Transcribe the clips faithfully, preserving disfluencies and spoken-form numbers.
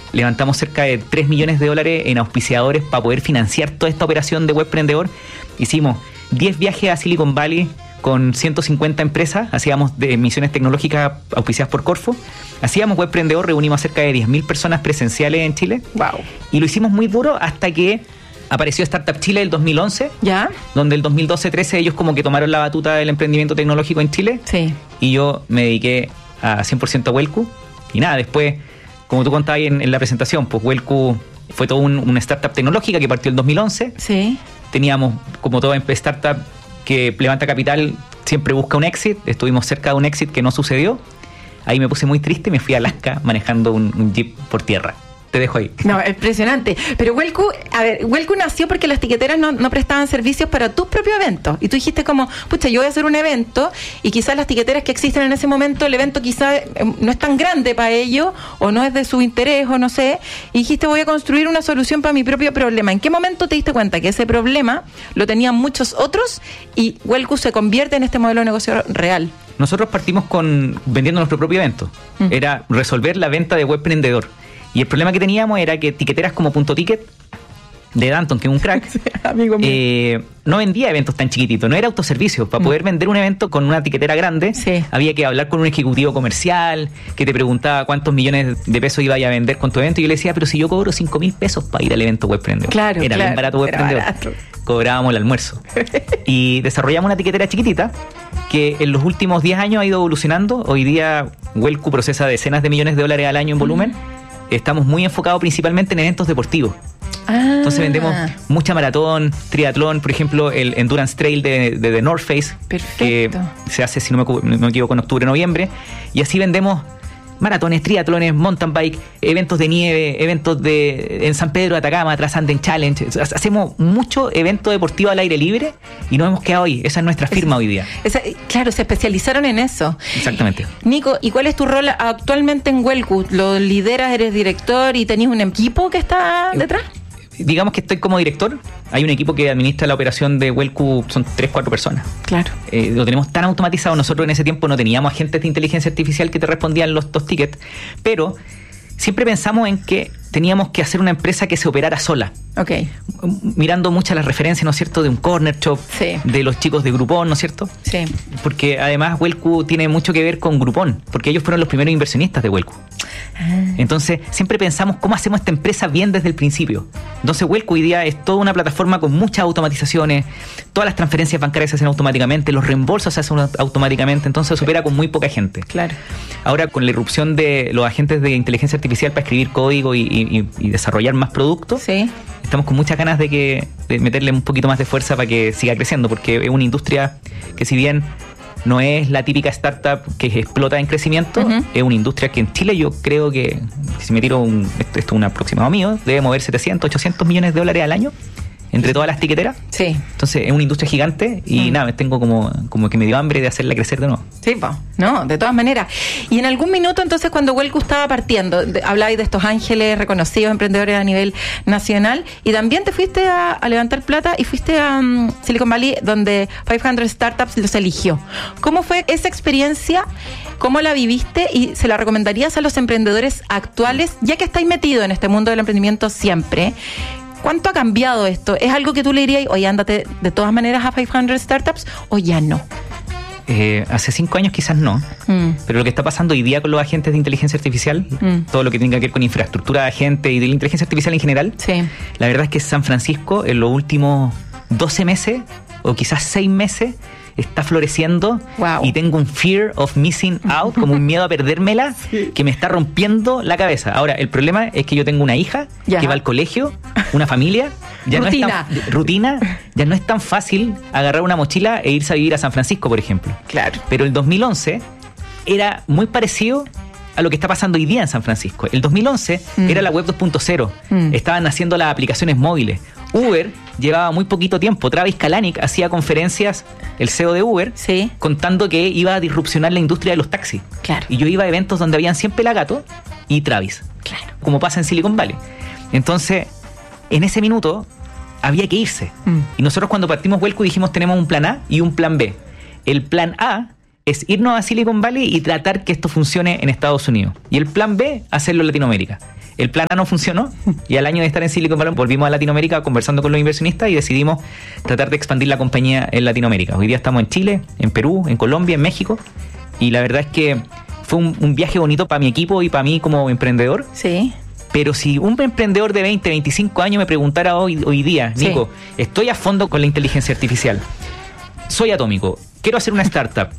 levantamos cerca de tres millones de dólares en auspiciadores para poder financiar toda esta operación de Webprendedor. Hicimos diez viajes a Silicon Valley con ciento cincuenta empresas, hacíamos de misiones tecnológicas auspiciadas por Corfo, hacíamos Webprendedor, reunimos a cerca de diez mil personas presenciales en Chile. Wow. Y lo hicimos muy duro hasta que apareció Startup Chile el dos mil once, ¿ya? Donde el dos mil doce trece ellos como que tomaron la batuta del emprendimiento tecnológico en Chile. Sí. Y yo me dediqué a cien por ciento a Wellku. Y nada, después, como tú contabas en, en la presentación, pues Wellku fue todo un, una startup tecnológica que partió el dos mil once. Sí. Teníamos, como toda startup que levanta capital, siempre busca un exit. Estuvimos cerca de un exit que no sucedió. Ahí me puse muy triste y me fui a Alaska manejando un, un jeep por tierra. Te dejo ahí. No, impresionante. Pero Wellku, a ver, Wellku nació porque las tiqueteras no, no prestaban servicios para tus propios eventos. Y tú dijiste como, pucha, yo voy a hacer un evento y quizás las tiqueteras que existen en ese momento, el evento quizás no es tan grande para ellos o no es de su interés o no sé. Y dijiste, voy a construir una solución para mi propio problema. ¿En qué momento te diste cuenta que ese problema lo tenían muchos otros y Wellku se convierte en este modelo de negocio real? Nosotros partimos con vendiendo nuestro propio evento. Mm. Era resolver la venta de Webprendedor. Y el problema que teníamos era que tiqueteras como Punto Ticket, de Danton, que es un crack, sí, amigo mío. Eh, no vendía eventos tan chiquititos, no era autoservicio. Para mm. poder vender un evento con una tiquetera grande, sí. había que hablar con un ejecutivo comercial que te preguntaba cuántos millones de pesos iba a vender con tu evento. Y yo le decía, pero si yo cobro cinco mil pesos para ir al evento Webprendedor. Claro, era claro, bien barato Webprendedor. Cobrábamos el almuerzo. Y desarrollamos una tiquetera chiquitita que en los últimos diez años ha ido evolucionando. Hoy día Wellku procesa decenas de millones de dólares al año en volumen. Mm. Estamos muy enfocados principalmente en eventos deportivos. Ah. Entonces vendemos mucha maratón, triatlón, por ejemplo, el Endurance Trail de, de The North Face. Perfecto. Que se hace, si no me, no me equivoco, en octubre, noviembre. Y así vendemos maratones, triatlones, mountain bike, eventos de nieve, eventos de en San Pedro de Atacama, Transanden Challenge. Hacemos mucho evento deportivo al aire libre y nos hemos quedado ahí. Esa es nuestra firma es, hoy día. Esa, claro, se especializaron en eso. Exactamente. Nico, ¿y cuál es tu rol actualmente en Wellku? ¿Lo lideras, eres director y tenés un equipo que está detrás? Digamos que estoy como director. Hay un equipo que administra la operación de Wellku, son tres, cuatro personas. Claro. Eh, lo tenemos tan automatizado. Nosotros en ese tiempo no teníamos agentes de inteligencia artificial que te respondían los, los tickets, pero siempre pensamos en que teníamos que hacer una empresa que se operara sola. Ok. Mirando muchas las referencias, ¿no es cierto?, de un corner shop, sí. de los chicos de Groupon, ¿no es cierto? Sí. Porque además Wellku tiene mucho que ver con Groupon, porque ellos fueron los primeros inversionistas de Wellku. Ah. Entonces, siempre pensamos cómo hacemos esta empresa bien desde el principio. Entonces, Wellku hoy día es toda una plataforma con muchas automatizaciones, todas las transferencias bancarias se hacen automáticamente, los reembolsos se hacen automáticamente, entonces se opera con muy poca gente. Claro. Ahora, con la irrupción de los agentes de inteligencia artificial para escribir código y, y, y desarrollar más productos, sí. estamos con muchas ganas de que de meterle un poquito más de fuerza para que siga creciendo, porque es una industria que, si bien no es la típica startup que explota en crecimiento, uh-huh. es una industria que en Chile yo creo que, si me tiro un, esto, esto es un aproximado mío, debe mover setecientos, ochocientos millones de dólares al año entre todas las tiqueteras. Sí. Entonces es una industria gigante y mm. nada, tengo como, como que me dio hambre de hacerla crecer de nuevo. Sí, pues, no, de todas maneras. Y en algún minuto entonces, cuando Wellku estaba partiendo, de, hablabais de estos ángeles reconocidos, emprendedores a nivel nacional, y también te fuiste a, a levantar plata y fuiste a um, Silicon Valley, donde quinientas Startups los eligió. ¿Cómo fue esa experiencia? ¿Cómo la viviste? ¿Y se la recomendarías a los emprendedores actuales, ya que estáis metidos en este mundo del emprendimiento siempre? ¿Cuánto ha cambiado esto? ¿Es algo que tú le dirías, oye, ándate de todas maneras a quinientas Startups, o ya no? Eh, hace cinco años quizás no, mm. pero lo que está pasando hoy día con los agentes de inteligencia artificial, mm. todo lo que tenga que ver con infraestructura de agentes y de la inteligencia artificial en general, sí. la verdad es que San Francisco en los últimos doce meses, o quizás seis meses, está floreciendo. Wow. Y tengo un fear of missing out, como un miedo a perdérmela, sí. que me está rompiendo la cabeza. Ahora, el problema es que yo tengo una hija ya. que va al colegio, una familia, ya rutina. no es tan, rutina, ya no es tan fácil agarrar una mochila e irse a vivir a San Francisco, por ejemplo. Claro. Pero el dos mil once era muy parecido a lo que está pasando hoy día en San Francisco. El dos mil once mm. era la web dos punto cero, mm. estaban haciendo las aplicaciones móviles. Uber llevaba muy poquito tiempo. Travis Kalanick hacía conferencias, el C E O de Uber, sí. contando que iba a disrupcionar la industria de los taxis. Claro. Y yo iba a eventos donde habían cien pelagatos y Travis. Claro. Como pasa en Silicon Valley. Entonces, en ese minuto había que irse. Mm. Y nosotros, cuando partimos Wellku, dijimos, tenemos un plan A y un plan B. El plan A es irnos a Silicon Valley y tratar que esto funcione en Estados Unidos. Y el plan B, hacerlo en Latinoamérica. el plan A no funcionó y al año de estar en Silicon Valley volvimos a Latinoamérica conversando con los inversionistas y decidimos tratar de expandir la compañía en Latinoamérica. Hoy día estamos en Chile, en Perú, en Colombia, en México y la verdad es que fue un, un viaje bonito para mi equipo y para mí como emprendedor. Sí. Pero si un emprendedor de veinte, veinticinco años me preguntara hoy, hoy día, Nico, sí. estoy a fondo con la inteligencia artificial, soy atómico, quiero hacer una startup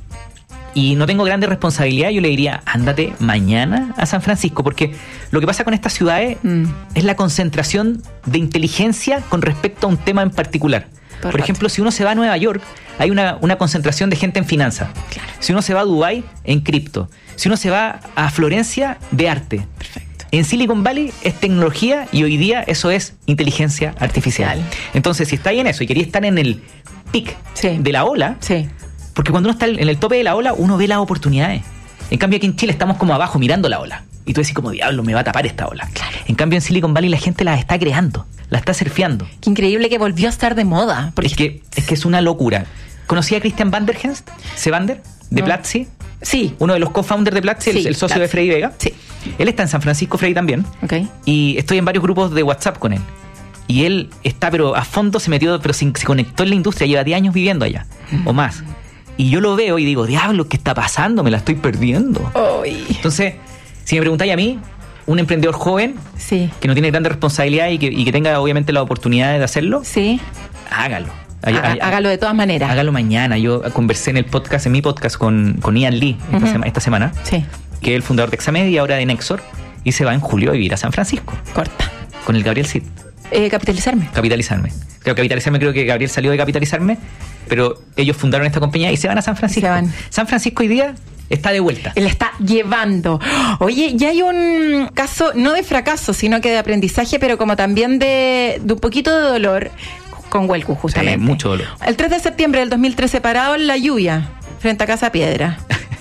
y no tengo grandes responsabilidades, yo le diría, ándate mañana a San Francisco, porque lo que pasa con estas ciudades mm. es la concentración de inteligencia con respecto a un tema en particular. Por, Por ejemplo, si uno se va a Nueva York, hay una, una concentración de gente en finanzas. Claro. Si uno se va a Dubái, en cripto. Si uno se va a Florencia, de arte. Perfecto. En Silicon Valley es tecnología y hoy día eso es inteligencia artificial. Real. Entonces, si estáis en eso y queréis estar en el pic sí. de la ola, sí. porque cuando uno está en el tope de la ola, uno ve las oportunidades. En cambio, aquí en Chile estamos como abajo mirando la ola. Y tú decís como, diablo, me va a tapar esta ola. Claro. En cambio, en Silicon Valley la gente la está creando, la está surfeando. Qué increíble que volvió a estar de moda. Porque... Es, que, es que es una locura. ¿Conocí a Christian Vanderhengst? ¿Sevander? ¿De no. Platzi? Sí. Uno de los co-founders de Platzi, sí, el, el socio Platzi. de Freddy Vega. Sí. Él está en San Francisco, Freddy también. Okay. Y estoy en varios grupos de WhatsApp con él. Y él está, pero a fondo se metió, pero se, se conectó en la industria, lleva diez años viviendo allá, mm. o más. Y yo lo veo y digo, diablo, ¿qué está pasando? Me la estoy perdiendo. Oy. Entonces, si me preguntáis a mí, un emprendedor joven, sí. que no tiene grandes responsabilidades y que, y que tenga obviamente la oportunidad de hacerlo, sí. hágalo. Haga, hágalo de todas maneras. Hágalo mañana. Yo conversé en el podcast, en mi podcast con, con Ian Lee esta, uh-huh. sema, esta semana, sí. que es el fundador de Examed y ahora de Nexor, y se va en julio a vivir a San Francisco. Corta. Con el Gabriel Cid. Eh, capitalizarme. Capitalizarme. Creo capitalizarme, creo que Gabriel salió de capitalizarme, pero ellos fundaron esta compañía y se van a San Francisco. Se van. San Francisco hoy día está de vuelta. Él está llevando. Oye, ya hay un caso, no de fracaso, sino que de aprendizaje, pero como también de, de un poquito de dolor con Huelcu, justamente. Sí, mucho dolor. El tres de septiembre del dos mil trece, parado en la lluvia, frente a Casa Piedra.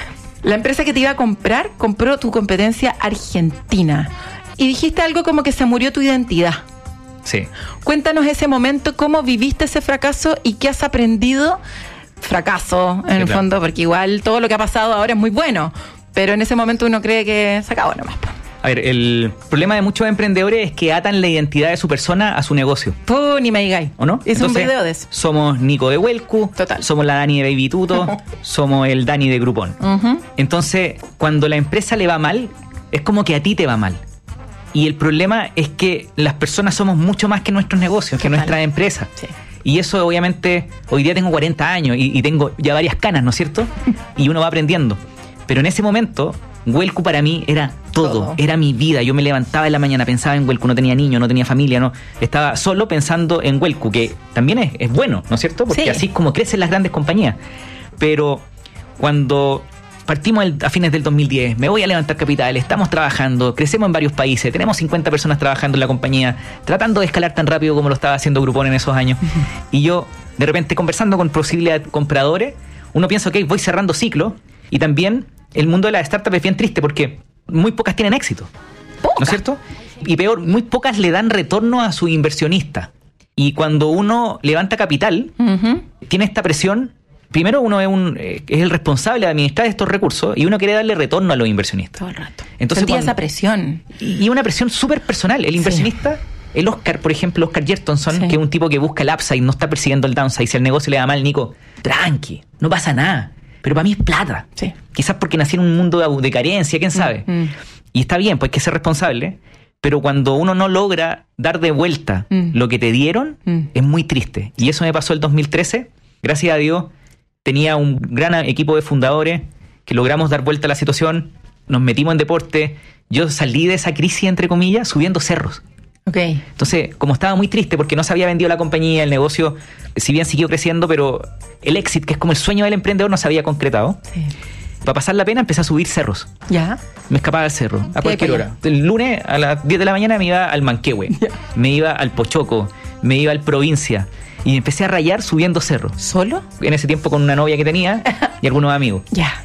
La empresa que te iba a comprar compró tu competencia argentina. Y dijiste algo como que se murió tu identidad. Sí. Cuéntanos ese momento, cómo viviste ese fracaso y qué has aprendido. Fracaso, en sí, el claro. fondo, porque igual todo lo que ha pasado ahora es muy bueno, pero en ese momento uno cree que se acabó nomás. A ver, el problema de muchos emprendedores es que atan la identidad de su persona a su negocio. Tú ni me digáis. ¿O no? Es un video de eso. Somos Nico de Huelcu, total. Somos la Dani de Baby Tuto, somos el Dani de Groupon. Uh-huh. Entonces, cuando la empresa le va mal, es como que a ti te va mal. Y el problema es que las personas somos mucho más que nuestros negocios, que nuestras empresas. Sí. Y eso obviamente, hoy día tengo cuarenta años y, y tengo ya varias canas, ¿no es cierto? Y uno va aprendiendo. Pero en ese momento, Huelcu para mí era todo, todo, era mi vida. Yo me levantaba en la mañana, pensaba en Huelcu, no tenía niño, no tenía familia, no, estaba solo pensando en Huelcu, que también es, es bueno, ¿no es cierto? Porque sí. así es como crecen las grandes compañías. Pero cuando partimos el, a fines del dos mil diez, me voy a levantar capital, estamos trabajando, crecemos en varios países, tenemos cincuenta personas trabajando en la compañía, tratando de escalar tan rápido como lo estaba haciendo Groupon en esos años. Uh-huh. Y yo, de repente, conversando con posibles compradores, uno piensa, ok, voy cerrando ciclo, y también el mundo de la startup es bien triste porque muy pocas tienen éxito. ¿Poca? ¿No es cierto? Y peor, muy pocas le dan retorno a su inversionista. Y cuando uno levanta capital, uh-huh. tiene esta presión. Primero uno es, un, eh, es el responsable de administrar estos recursos y uno quiere darle retorno a los inversionistas. Todo el rato. Entonces, sentía cuando, esa presión. Y, y una presión súper personal. El inversionista, sí. el Oscar, por ejemplo, Oscar Yertonson, sí. que es un tipo que busca el upside, no está persiguiendo el downside. Si el negocio le da mal, Nico, tranqui, no pasa nada. Pero para mí es plata. Sí. Quizás porque nací en un mundo de, de carencia, quién sabe. Mm, mm. Y está bien, pues hay que ser responsable. Pero cuando uno no logra dar de vuelta mm. lo que te dieron, mm. es muy triste. Y eso me pasó el dos mil trece. Gracias a Dios, tenía un gran equipo de fundadores que logramos dar vuelta a la situación. Nos metimos en deporte. Yo salí de esa crisis, entre comillas, subiendo cerros. Okay. Entonces, como estaba muy triste porque no se había vendido la compañía, el negocio, si bien siguió creciendo, pero el exit, que es como el sueño del emprendedor, no se había concretado. Sí. Para pasar la pena, empecé a subir cerros. ¿Ya? Me escapaba del cerro, a cualquier hora. El lunes a las diez de la mañana me iba al Manquehue, yeah. me iba al Pochoco, me iba al Provincia. Y empecé a rayar subiendo cerros. ¿Solo? En ese tiempo con una novia que tenía y algunos amigos. Ya. Yeah.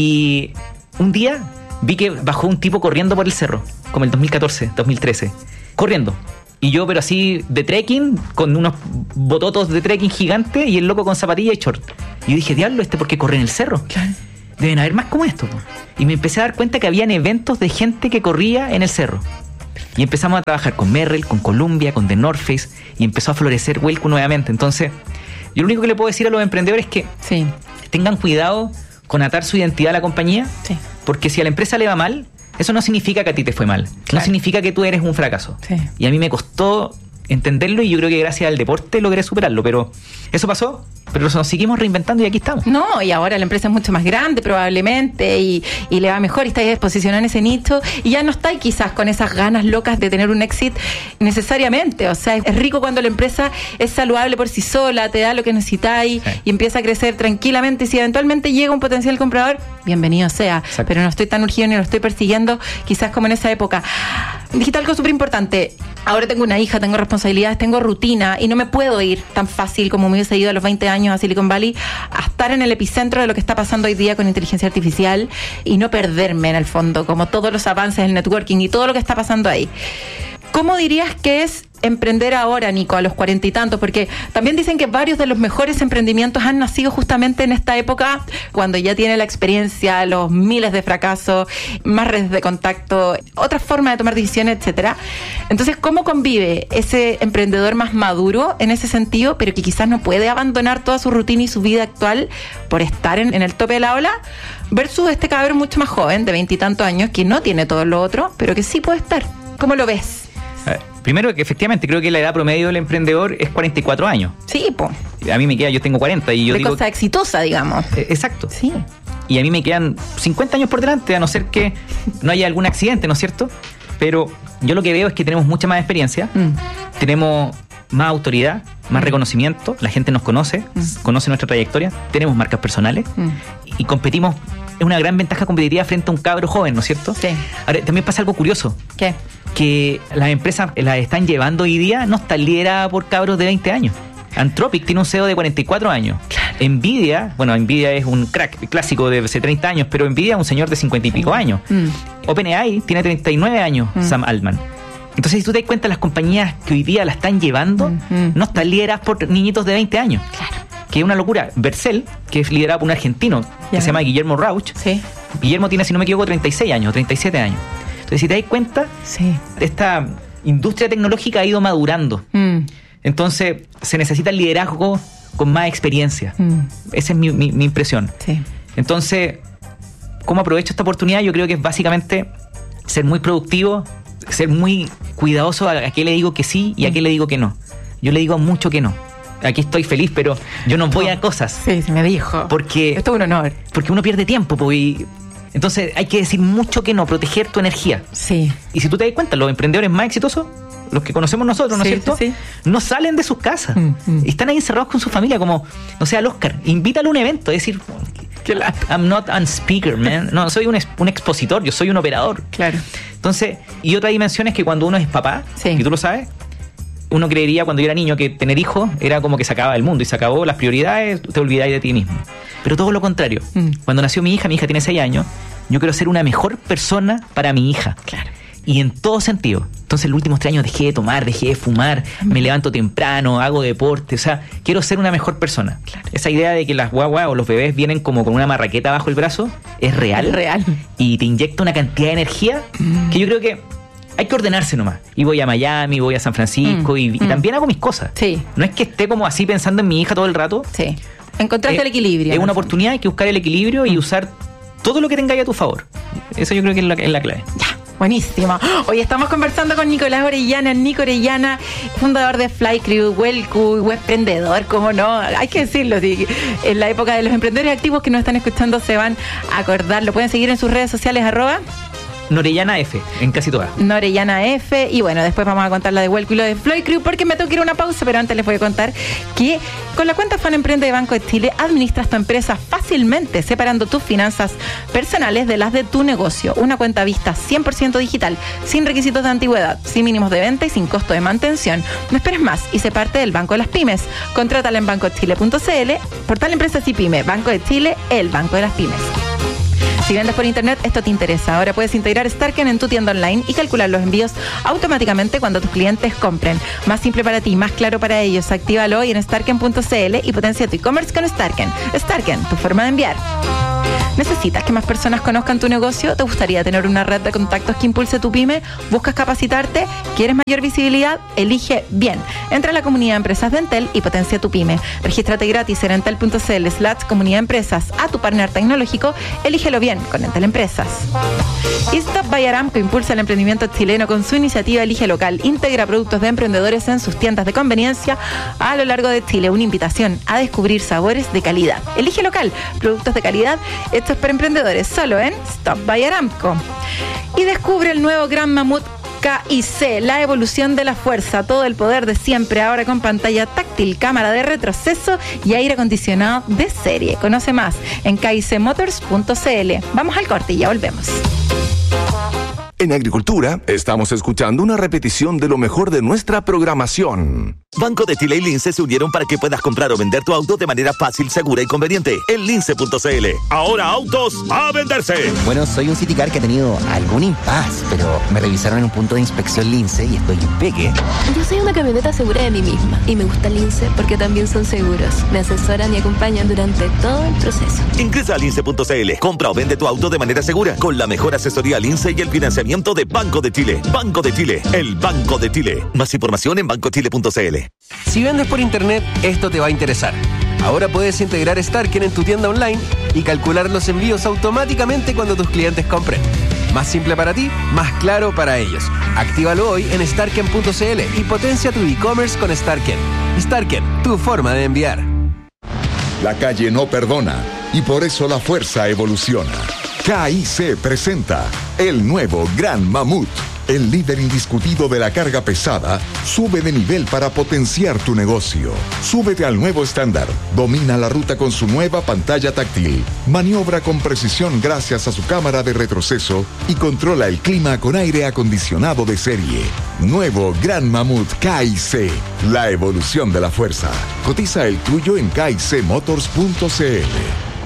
Y un día vi que bajó un tipo corriendo por el cerro, como el dos mil catorce, dos mil trece. Corriendo. Y yo, pero así, de trekking, con unos bototos de trekking gigantes y el loco con zapatilla y short. Y yo dije, diablo, ¿este por qué corre en el cerro? Claro. Deben haber más como esto. Po. Y me empecé a dar cuenta que habían eventos de gente que corría en el cerro. Perfecto. Y empezamos a trabajar con Merrell, con Columbia, con The North Face, y empezó a florecer Wellco nuevamente. Entonces, yo lo único que le puedo decir a los emprendedores es que sí. tengan cuidado con atar su identidad a la compañía, sí. porque si a la empresa le va mal, eso no significa que a ti te fue mal. Claro. No significa que tú eres un fracaso. Sí. Y a mí me costó entenderlo y yo creo que gracias al deporte logré superarlo, pero eso pasó, pero nos seguimos reinventando y aquí estamos. No, y ahora la empresa es mucho más grande probablemente y, y le va mejor y está ahí posicionada en ese nicho y ya no está ahí quizás con esas ganas locas de tener un éxito necesariamente, o sea, es rico cuando la empresa es saludable por sí sola, te da lo que necesitáis sí. y empieza a crecer tranquilamente y si eventualmente llega un potencial comprador, bienvenido sea, exacto. pero no estoy tan urgido ni lo estoy persiguiendo quizás como en esa época. Dijiste algo súper importante, ahora tengo una hija, tengo responsabilidades, tengo rutina y no me puedo ir tan fácil como me hubiese ido a los veinte años a Silicon Valley a estar en el epicentro de lo que está pasando hoy día con inteligencia artificial y no perderme en el fondo, como todos los avances del networking y todo lo que está pasando ahí. ¿Cómo dirías que es emprender ahora, Nico, a los cuarenta y tantos? Porque también dicen que varios de los mejores emprendimientos han nacido justamente en esta época, cuando ya tiene la experiencia, los miles de fracasos, más redes de contacto, otra forma de tomar decisiones, etcétera. Entonces, ¿cómo convive ese emprendedor más maduro en ese sentido, pero que quizás no puede abandonar toda su rutina y su vida actual por estar en, en el tope de la ola, versus este cabrón mucho más joven, de veintitantos años, que no tiene todo lo otro, pero que sí puede estar? ¿Cómo lo ves? Primero que efectivamente creo que la edad promedio del emprendedor es cuarenta y cuatro años. Sí, pues. A mí me queda, yo tengo cuarenta y yo de digo... cosa exitosa, digamos. Eh, exacto. Sí. Y a mí me quedan cincuenta años por delante, a no ser que no haya algún accidente, ¿no es cierto? Pero yo lo que veo es que tenemos mucha más experiencia, mm. tenemos más autoridad, más mm. reconocimiento, la gente nos conoce, mm. conoce nuestra trayectoria, tenemos marcas personales mm. y competimos. Es una gran ventaja competitiva frente a un cabro joven, ¿no es cierto? Sí. Ahora, también pasa algo curioso. ¿Qué? Que las empresas las están llevando hoy día, no están lideradas por cabros de veinte años. Anthropic tiene un C E O de cuarenta y cuatro años. Claro. Nvidia, bueno, Nvidia es un crack clásico de hace treinta años, pero Nvidia es un señor de cincuenta y pico sí. años. Mm. OpenAI tiene treinta y nueve años, mm. Sam Altman. Entonces, si tú te das cuenta, las compañías que hoy día la están llevando mm. no están lideradas por niñitos de veinte años. Claro. Que es una locura. Vercel, que es liderado por un argentino yeah. que se llama Guillermo Rauch. Sí. Guillermo tiene, si no me equivoco, treinta y seis años, treinta y siete años. Entonces, si te das cuenta, sí. esta industria tecnológica ha ido madurando. Mm. Entonces, se necesita el liderazgo con más experiencia. Mm. Esa es mi, mi, mi impresión. Sí. Entonces, ¿cómo aprovecho esta oportunidad? Yo creo que es básicamente ser muy productivo, ser muy cuidadoso a, a qué le digo que sí y a qué le digo que no. Yo le digo mucho que no. Aquí estoy feliz, pero yo no voy a cosas. Sí, se me dijo. Porque, esto es un honor. Porque uno pierde tiempo, pues, y entonces hay que decir mucho que no, proteger tu energía. Sí. Y si tú te das cuenta, los emprendedores más exitosos, los que conocemos nosotros, ¿no es sí, cierto? Sí, sí. No salen de sus casas. Mm, mm. Están ahí encerrados con su familia, como, no sé, al Oscar. Invítalo a un evento, es decir, I'm not a speaker, man. No, soy un, un expositor, yo soy un operador. Claro. Entonces, y otra dimensión es que cuando uno es papá, sí. y tú lo sabes, uno creería cuando yo era niño que tener hijos era como que se acababa el mundo y se acabó las prioridades, te olvidáis de ti mismo. Pero todo lo contrario. Mm. Cuando nació mi hija, mi hija tiene seis años, yo quiero ser una mejor persona para mi hija. Claro. Y en todo sentido. Entonces, los últimos tres años dejé de tomar, dejé de fumar, mm. me levanto temprano, hago deporte, o sea, quiero ser una mejor persona. Claro. Esa idea de que las guaguas o los bebés vienen como con una marraqueta bajo el brazo es real. Es real. Y te inyecta una cantidad de energía mm. que yo creo que hay que ordenarse nomás. Y voy a Miami, voy a San Francisco mm, y, y mm. también hago mis cosas. Sí. No es que esté como así pensando en mi hija todo el rato. Sí. Encontraste eh, el equilibrio. Es una oportunidad, hay que buscar el equilibrio mm. y usar todo lo que tengáis a tu favor. Eso yo creo que es la, es la clave. Ya. Buenísimo. Hoy estamos conversando con Nicolás Orellana, Nico Orellana, fundador de Flycrew, Wellco, webprendedor, cómo no, hay que decirlo, sí, en la época de los emprendedores activos que nos están escuchando se van a acordar. Lo pueden seguir en sus redes sociales, arroba Norellana F, en casi todas. Norellana F, y bueno, después vamos a contar la de Wellco y lo de Flycrew, porque me tengo que ir a una pausa, pero antes les voy a contar que con la cuenta Fan Emprende de Banco de Chile administras tu empresa fácilmente, separando tus finanzas personales de las de tu negocio. Una cuenta vista cien por ciento digital, sin requisitos de antigüedad, sin mínimos de venta y sin costo de mantención. No esperes más y sé parte del Banco de las Pymes. Contrátala en banco de chile punto c l, portal Empresas y Pyme, Banco de Chile, el Banco de las Pymes. Si vendes por internet, esto te interesa. Ahora puedes integrar Starken en tu tienda online y calcular los envíos automáticamente cuando tus clientes compren. Más simple para ti, más claro para ellos. Actívalo hoy en starken punto c l y potencia tu e-commerce con Starken. Starken, tu forma de enviar. ¿Necesitas que más personas conozcan tu negocio? ¿Te gustaría tener una red de contactos que impulse tu pyme? ¿Buscas capacitarte? ¿Quieres mayor visibilidad? Elige bien. Entra a la comunidad de empresas de Entel y potencia tu pyme. Regístrate gratis en entel punto c l slash comunidad empresas. A tu partner tecnológico, elígelo bien con Entel Empresas. Stop by Aramco impulsa el emprendimiento chileno con su iniciativa Elige Local. Integra productos de emprendedores en sus tiendas de conveniencia a lo largo de Chile. Una invitación a descubrir sabores de calidad. Elige Local, productos de calidad hechos para emprendedores, solo en Stop by Aramco. Y descubre el nuevo Gran Mamut K I C, la evolución de la fuerza, todo el poder de siempre, ahora con pantalla táctil, cámara de retroceso y aire acondicionado de serie. Conoce más en k i c motors punto c l. Vamos al corte y ya volvemos. En Agricultura, estamos escuchando una repetición de lo mejor de nuestra programación. Banco de Chile y Lince se unieron para que puedas comprar o vender tu auto de manera fácil, segura y conveniente. En lince punto c l. Ahora autos a venderse. Bueno, soy un Citicar que ha tenido algún impas, pero me revisaron en un punto de inspección Lince y estoy impeque. Yo soy una camioneta segura de mí misma y me gusta Lince porque también son seguros. Me asesoran y acompañan durante todo el proceso. Ingresa a lince punto c l. Compra o vende tu auto de manera segura con la mejor asesoría Lince y el financiamiento de Banco de Chile. Banco de Chile, el Banco de Chile. Más información en banco chile punto c l. Si vendes por internet, esto te va a interesar. Ahora puedes integrar Starken en tu tienda online y calcular los envíos automáticamente cuando tus clientes compren. Más simple para ti, más claro para ellos. Actívalo hoy en starken punto c l y potencia tu e-commerce con Starken. Starken, tu forma de enviar. La calle no perdona y por eso la fuerza evoluciona. K I C presenta el nuevo Gran Mamut. El líder indiscutido de la carga pesada sube de nivel para potenciar tu negocio. Súbete al nuevo estándar. Domina la ruta con su nueva pantalla táctil. Maniobra con precisión gracias a su cámara de retroceso y controla el clima con aire acondicionado de serie. Nuevo Gran Mamut K I C. La evolución de la fuerza. Cotiza el tuyo en k i c motors punto c l.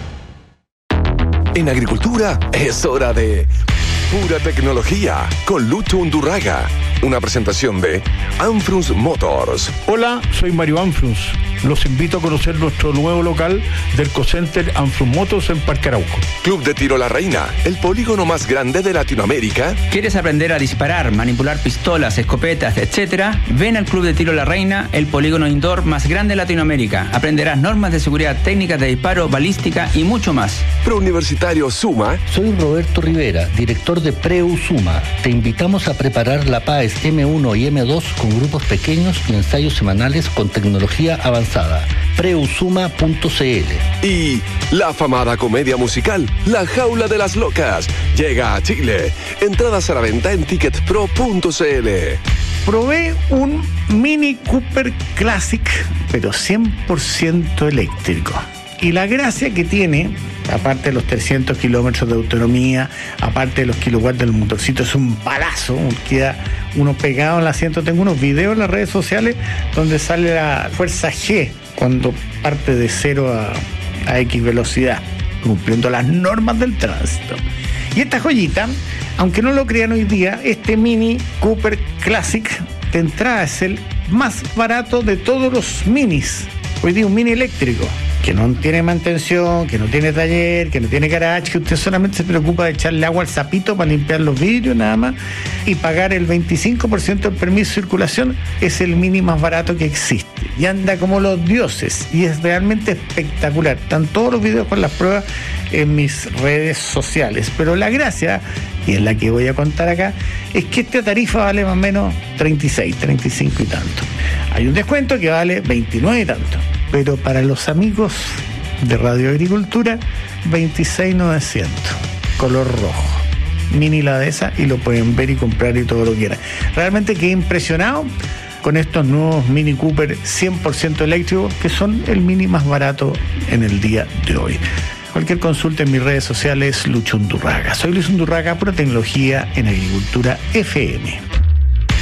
En Agricultura es hora de pura tecnología con Lucho Undurraga. Una presentación de Anfrus Motors. Hola, soy Mario Anfrus. Los invito a conocer nuestro nuevo local del Cocenter Anfrus Motors en Parque Arauco. Club de Tiro La Reina, el polígono más grande de Latinoamérica. ¿Quieres aprender a disparar, manipular pistolas, escopetas, etcétera? Ven al Club de Tiro La Reina, el polígono indoor más grande de Latinoamérica. Aprenderás normas de seguridad, técnicas de disparo, balística y mucho más. Prouniversitario Suma. Soy Roberto Rivera, director de Preu Suma. Te invitamos a preparar la P A E S eme uno y eme dos con grupos pequeños y ensayos semanales con tecnología avanzada. preu suma punto c l. Y la afamada comedia musical La Jaula de las Locas llega a Chile. Entradas a la venta en ticket pro punto c l. Probé un Mini Cooper Classic, pero cien por ciento eléctrico. Y la gracia que tiene, aparte de los trescientos kilómetros de autonomía, aparte de los kilowatts del motorcito, es un palazo, queda uno pegado al asiento. Tengo unos videos en las redes sociales donde sale la fuerza G cuando parte de cero a, a X velocidad, cumpliendo las normas del tránsito. Y esta joyita, aunque no lo crean hoy día, este Mini Cooper Classic de entrada es el más barato de todos los minis. Hoy día un mini eléctrico que no tiene mantención, que no tiene taller, que no tiene garage, que usted solamente se preocupa de echarle agua al sapito para limpiar los vidrios nada más y pagar el veinticinco por ciento del permiso de circulación, es el mini más barato que existe y anda como los dioses y es realmente espectacular. Están todos los videos con las pruebas en mis redes sociales, pero la gracia, y es la que voy a contar acá, es que esta tarifa vale más o menos treinta y seis, treinta y cinco y tanto. Hay un descuento que vale veintinueve y tanto, pero para los amigos de Radio Agricultura, veintiséis mil novecientos, color rojo. Mini la de esa y lo pueden ver y comprar y todo lo que quieran. Realmente quedé impresionado con estos nuevos Mini Cooper cien por ciento eléctricos, que son el mini más barato en el día de hoy. Cualquier consulta en mis redes sociales, Lucho Undurraga. Soy Luis Undurraga, pura tecnología en Agricultura F M.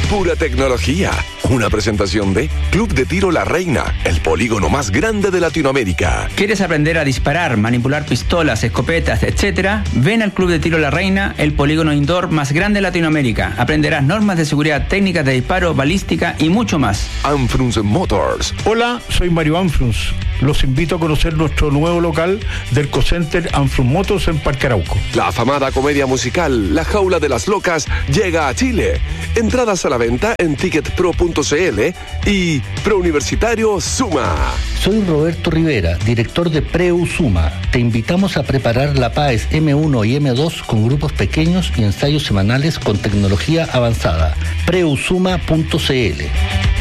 pura tecnología. Una presentación de Club de Tiro La Reina, el polígono más grande de Latinoamérica. ¿Quieres aprender a disparar, manipular pistolas, escopetas, etcétera? Ven al Club de Tiro La Reina, el polígono indoor más grande de Latinoamérica. Aprenderás normas de seguridad, técnicas de disparo, balística y mucho más. Anfrunz Motors. Hola, soy Mario Anfrunz. Los invito a conocer nuestro nuevo local del Cocenter Anfrunz Motors en Parque Arauco. La afamada comedia musical La Jaula de las Locas llega a Chile. Entradas a la venta en ticket pro punto c l y Prouniversitario Suma. Soy Roberto Rivera, director de Preu Suma. Te invitamos a preparar la PAES eme uno y eme dos con grupos pequeños y ensayos semanales con tecnología avanzada. preu suma punto c l.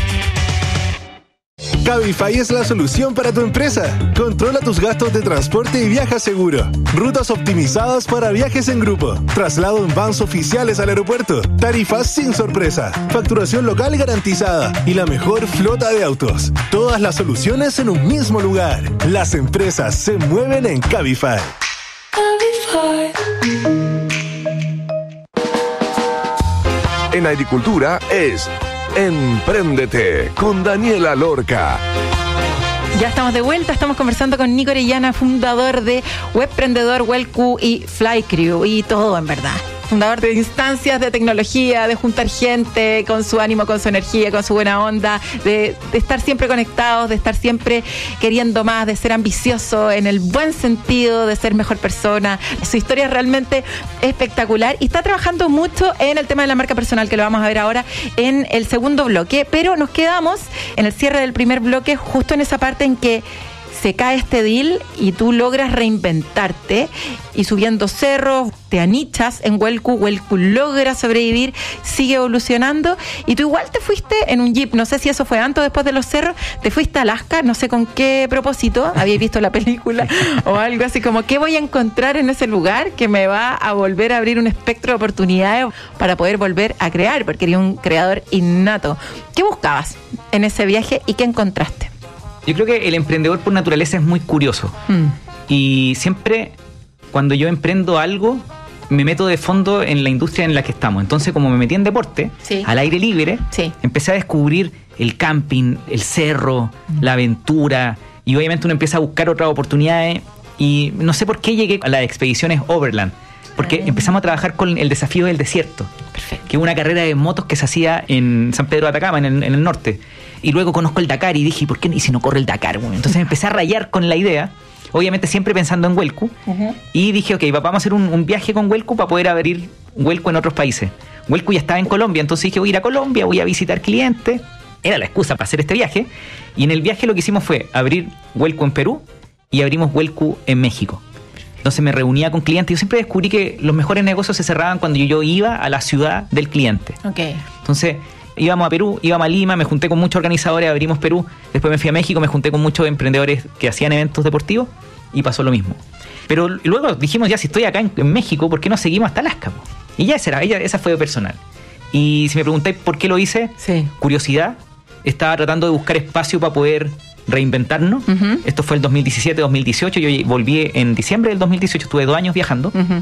Cabify es la solución para tu empresa. Controla tus gastos de transporte y viaja seguro. Rutas optimizadas para viajes en grupo. Traslado en vans oficiales al aeropuerto. Tarifas sin sorpresa. Facturación local garantizada. Y la mejor flota de autos. Todas las soluciones en un mismo lugar. Las empresas se mueven en Cabify. Cabify. En agricultura es Empréndete con Daniela Lorca. Ya estamos de vuelta, estamos conversando con Nico Orellana, fundador de Webprendedor, Wellcu y Flycrew y todo en verdad. Fundador de instancias de tecnología, de juntar gente con su ánimo, con su energía, con su buena onda, de, de estar siempre conectados, de estar siempre queriendo más, de ser ambicioso en el buen sentido, de ser mejor persona. Su historia es realmente espectacular y está trabajando mucho en el tema de la marca personal, que lo vamos a ver ahora en el segundo bloque, pero nos quedamos en el cierre del primer bloque justo en esa parte en que se cae este deal y tú logras reinventarte y subiendo cerros, te anichas en Wellcu, Wellcu logra sobrevivir, sigue evolucionando y tú igual te fuiste en un jeep, no sé si eso fue antes o después de los cerros, te fuiste a Alaska, no sé con qué propósito, habíais visto la película o algo así como, ¿qué voy a encontrar en ese lugar que me va a volver a abrir un espectro de oportunidades para poder volver a crear? Porque eres un creador innato. ¿Qué buscabas en ese viaje y qué encontraste? Yo creo que el emprendedor por naturaleza es muy curioso. Mm. Y siempre, cuando yo emprendo algo, me meto de fondo en la industria en la que estamos. Entonces, como me metí en deporte, sí. al aire libre, sí. empecé a descubrir el camping, el cerro, mm. la aventura. Y obviamente uno empieza a buscar otras oportunidades. Y no sé por qué llegué a las expediciones Overland. Porque ah. empezamos a trabajar con el desafío del desierto. Perfecto. Que es una carrera de motos que se hacía en San Pedro de Atacama, en el, en el norte. Y luego conozco el Dakar y dije, ¿por qué? ¿Y si no corre el Dakar? Bueno, entonces empecé a rayar con la idea, obviamente siempre pensando en Wellcu. Uh-huh. Y dije, ok, vamos a hacer un, un viaje con Wellcu para poder abrir Wellcu en otros países. Wellcu ya estaba en Colombia, entonces dije, voy a ir a Colombia, voy a visitar clientes. Era la excusa para hacer este viaje. Y en el viaje lo que hicimos fue abrir Wellcu en Perú y abrimos Wellcu en México. Entonces me reunía con clientes. Yo siempre descubrí que los mejores negocios se cerraban cuando yo iba a la ciudad del cliente. Okay. Entonces íbamos a Perú, íbamos a Lima, me junté con muchos organizadores, abrimos Perú. Después me fui a México, me junté con muchos emprendedores que hacían eventos deportivos y pasó lo mismo. Pero luego dijimos, ya si estoy acá en, en México, ¿por qué no seguimos hasta Alaska? Y ya esa, era, ella, esa fue personal. Y si me preguntáis por qué lo hice, sí. curiosidad. Estaba tratando de buscar espacio para poder reinventarnos. Uh-huh. Esto fue el dos mil diecisiete, dos mil dieciocho. Yo volví en diciembre del dos mil dieciocho, estuve dos años viajando. Uh-huh.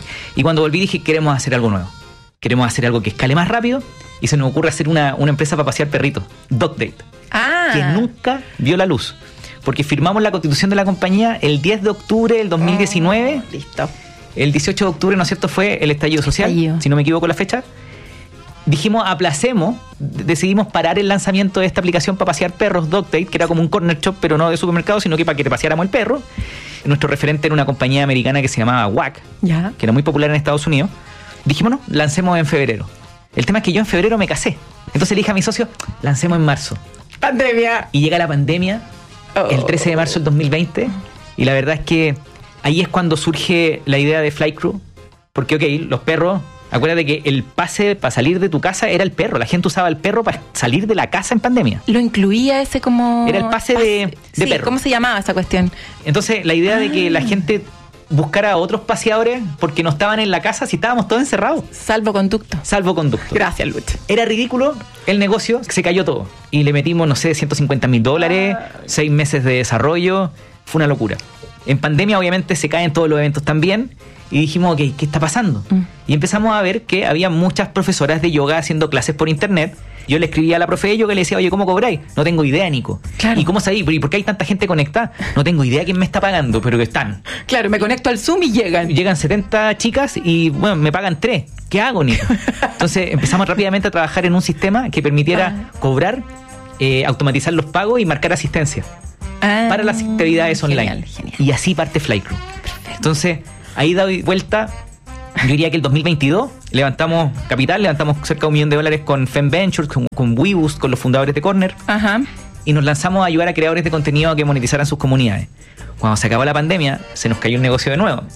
Y cuando volví dije, queremos hacer algo nuevo. Queremos hacer algo que escale más rápido. Y se nos ocurre hacer una, una empresa para pasear perritos, Dog Date, ah. que nunca vio la luz. Porque firmamos la constitución de la compañía el diez de octubre del dos mil diecinueve. Oh, listo. El dieciocho de octubre, ¿no es cierto?, fue el estallido social, estallido. Si no me equivoco la fecha. Dijimos, aplacemos, decidimos parar el lanzamiento de esta aplicación para pasear perros, Dog Date, que era como un corner shop, pero no de supermercado, sino que para que te paseáramos el perro. Nuestro referente era una compañía americana que se llamaba W A C, ya. que era muy popular en Estados Unidos. Dijimos, no, lancemos en febrero. El tema es que yo en febrero me casé. Entonces le dije a mi socio, lancemos en marzo. ¡Pandemia! Y llega la pandemia, oh. el trece de marzo del dos mil veinte, y la verdad es que ahí es cuando surge la idea de Flycrew, porque, ok, los perros... Acuérdate que el pase para salir de tu casa era el perro. La gente usaba el perro para salir de la casa en pandemia. Lo incluía ese como... Era el pase, pase de, de sí, perro. ¿Cómo se llamaba esa cuestión? Entonces, la idea ah. de que la gente buscara a otros paseadores porque no estaban en la casa si estábamos todos encerrados. Salvoconducto. Salvoconducto. Gracias, Lucho. Era ridículo el negocio, se cayó todo. Y le metimos, no sé, ciento cincuenta mil dólares, ah. seis meses de desarrollo. Fue una locura. En pandemia, obviamente, se caen todos los eventos también. Y dijimos, ok, ¿qué está pasando? Mm. Y empezamos a ver que había muchas profesoras de yoga haciendo clases por internet. Yo le escribía a la profe de yoga y le decía, oye, ¿cómo cobráis? No tengo idea, Nico. Claro. ¿Y cómo sabéis? ¿Y por qué hay tanta gente conectada? No tengo idea quién me está pagando, pero que están. Claro, me conecto al Zoom y llegan. Llegan setenta chicas y, bueno, me pagan tres. ¿Qué hago, Nico? Entonces empezamos rápidamente a trabajar en un sistema que permitiera ah. cobrar, eh, automatizar los pagos y marcar asistencia ah, para las actividades online. Genial, genial. Y así parte Flycrew. Perfecto. Entonces, ahí doy vuelta. Yo diría que el dos mil veintidós levantamos capital, levantamos cerca de un millón de dólares con FemVentures, con, con WeBoost, con los fundadores de Corner. Ajá. Y nos lanzamos a ayudar a creadores de contenido a que monetizaran sus comunidades. Cuando se acabó la pandemia, se nos cayó el negocio de nuevo.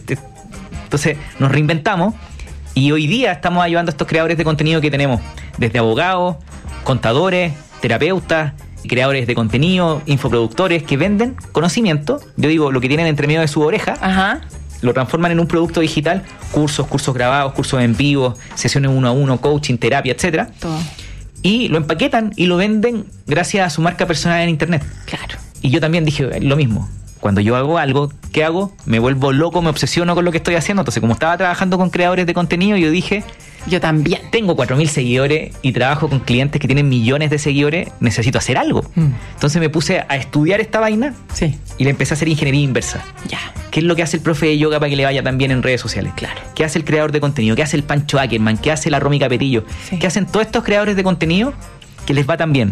Entonces nos reinventamos y hoy día estamos ayudando a estos creadores de contenido que tenemos desde abogados, contadores, terapeutas, creadores de contenido, infoproductores que venden conocimiento. Yo digo, lo que tienen entre medio de su oreja. Ajá. Lo transforman en un producto digital, cursos, cursos grabados, cursos en vivo, sesiones uno a uno, coaching, terapia, etcétera. Todo. Y lo empaquetan y lo venden gracias a su marca personal en internet. Claro. Y yo también dije lo mismo. Cuando yo hago algo, ¿qué hago? Me vuelvo loco, me obsesiono con lo que estoy haciendo. Entonces, como estaba trabajando con creadores de contenido, yo dije... Yo también. Tengo cuatro mil seguidores y trabajo con clientes que tienen millones de seguidores. Necesito hacer algo. Mm. Entonces me puse a estudiar esta vaina sí. y le empecé a hacer ingeniería inversa. Ya. ¿Qué es lo que hace el profe de yoga para que le vaya tan bien en redes sociales? Claro. ¿Qué hace el creador de contenido? ¿Qué hace el Pancho Ackerman? ¿Qué hace la Romy Capetillo? Sí. ¿Qué hacen todos estos creadores de contenido que les va tan bien?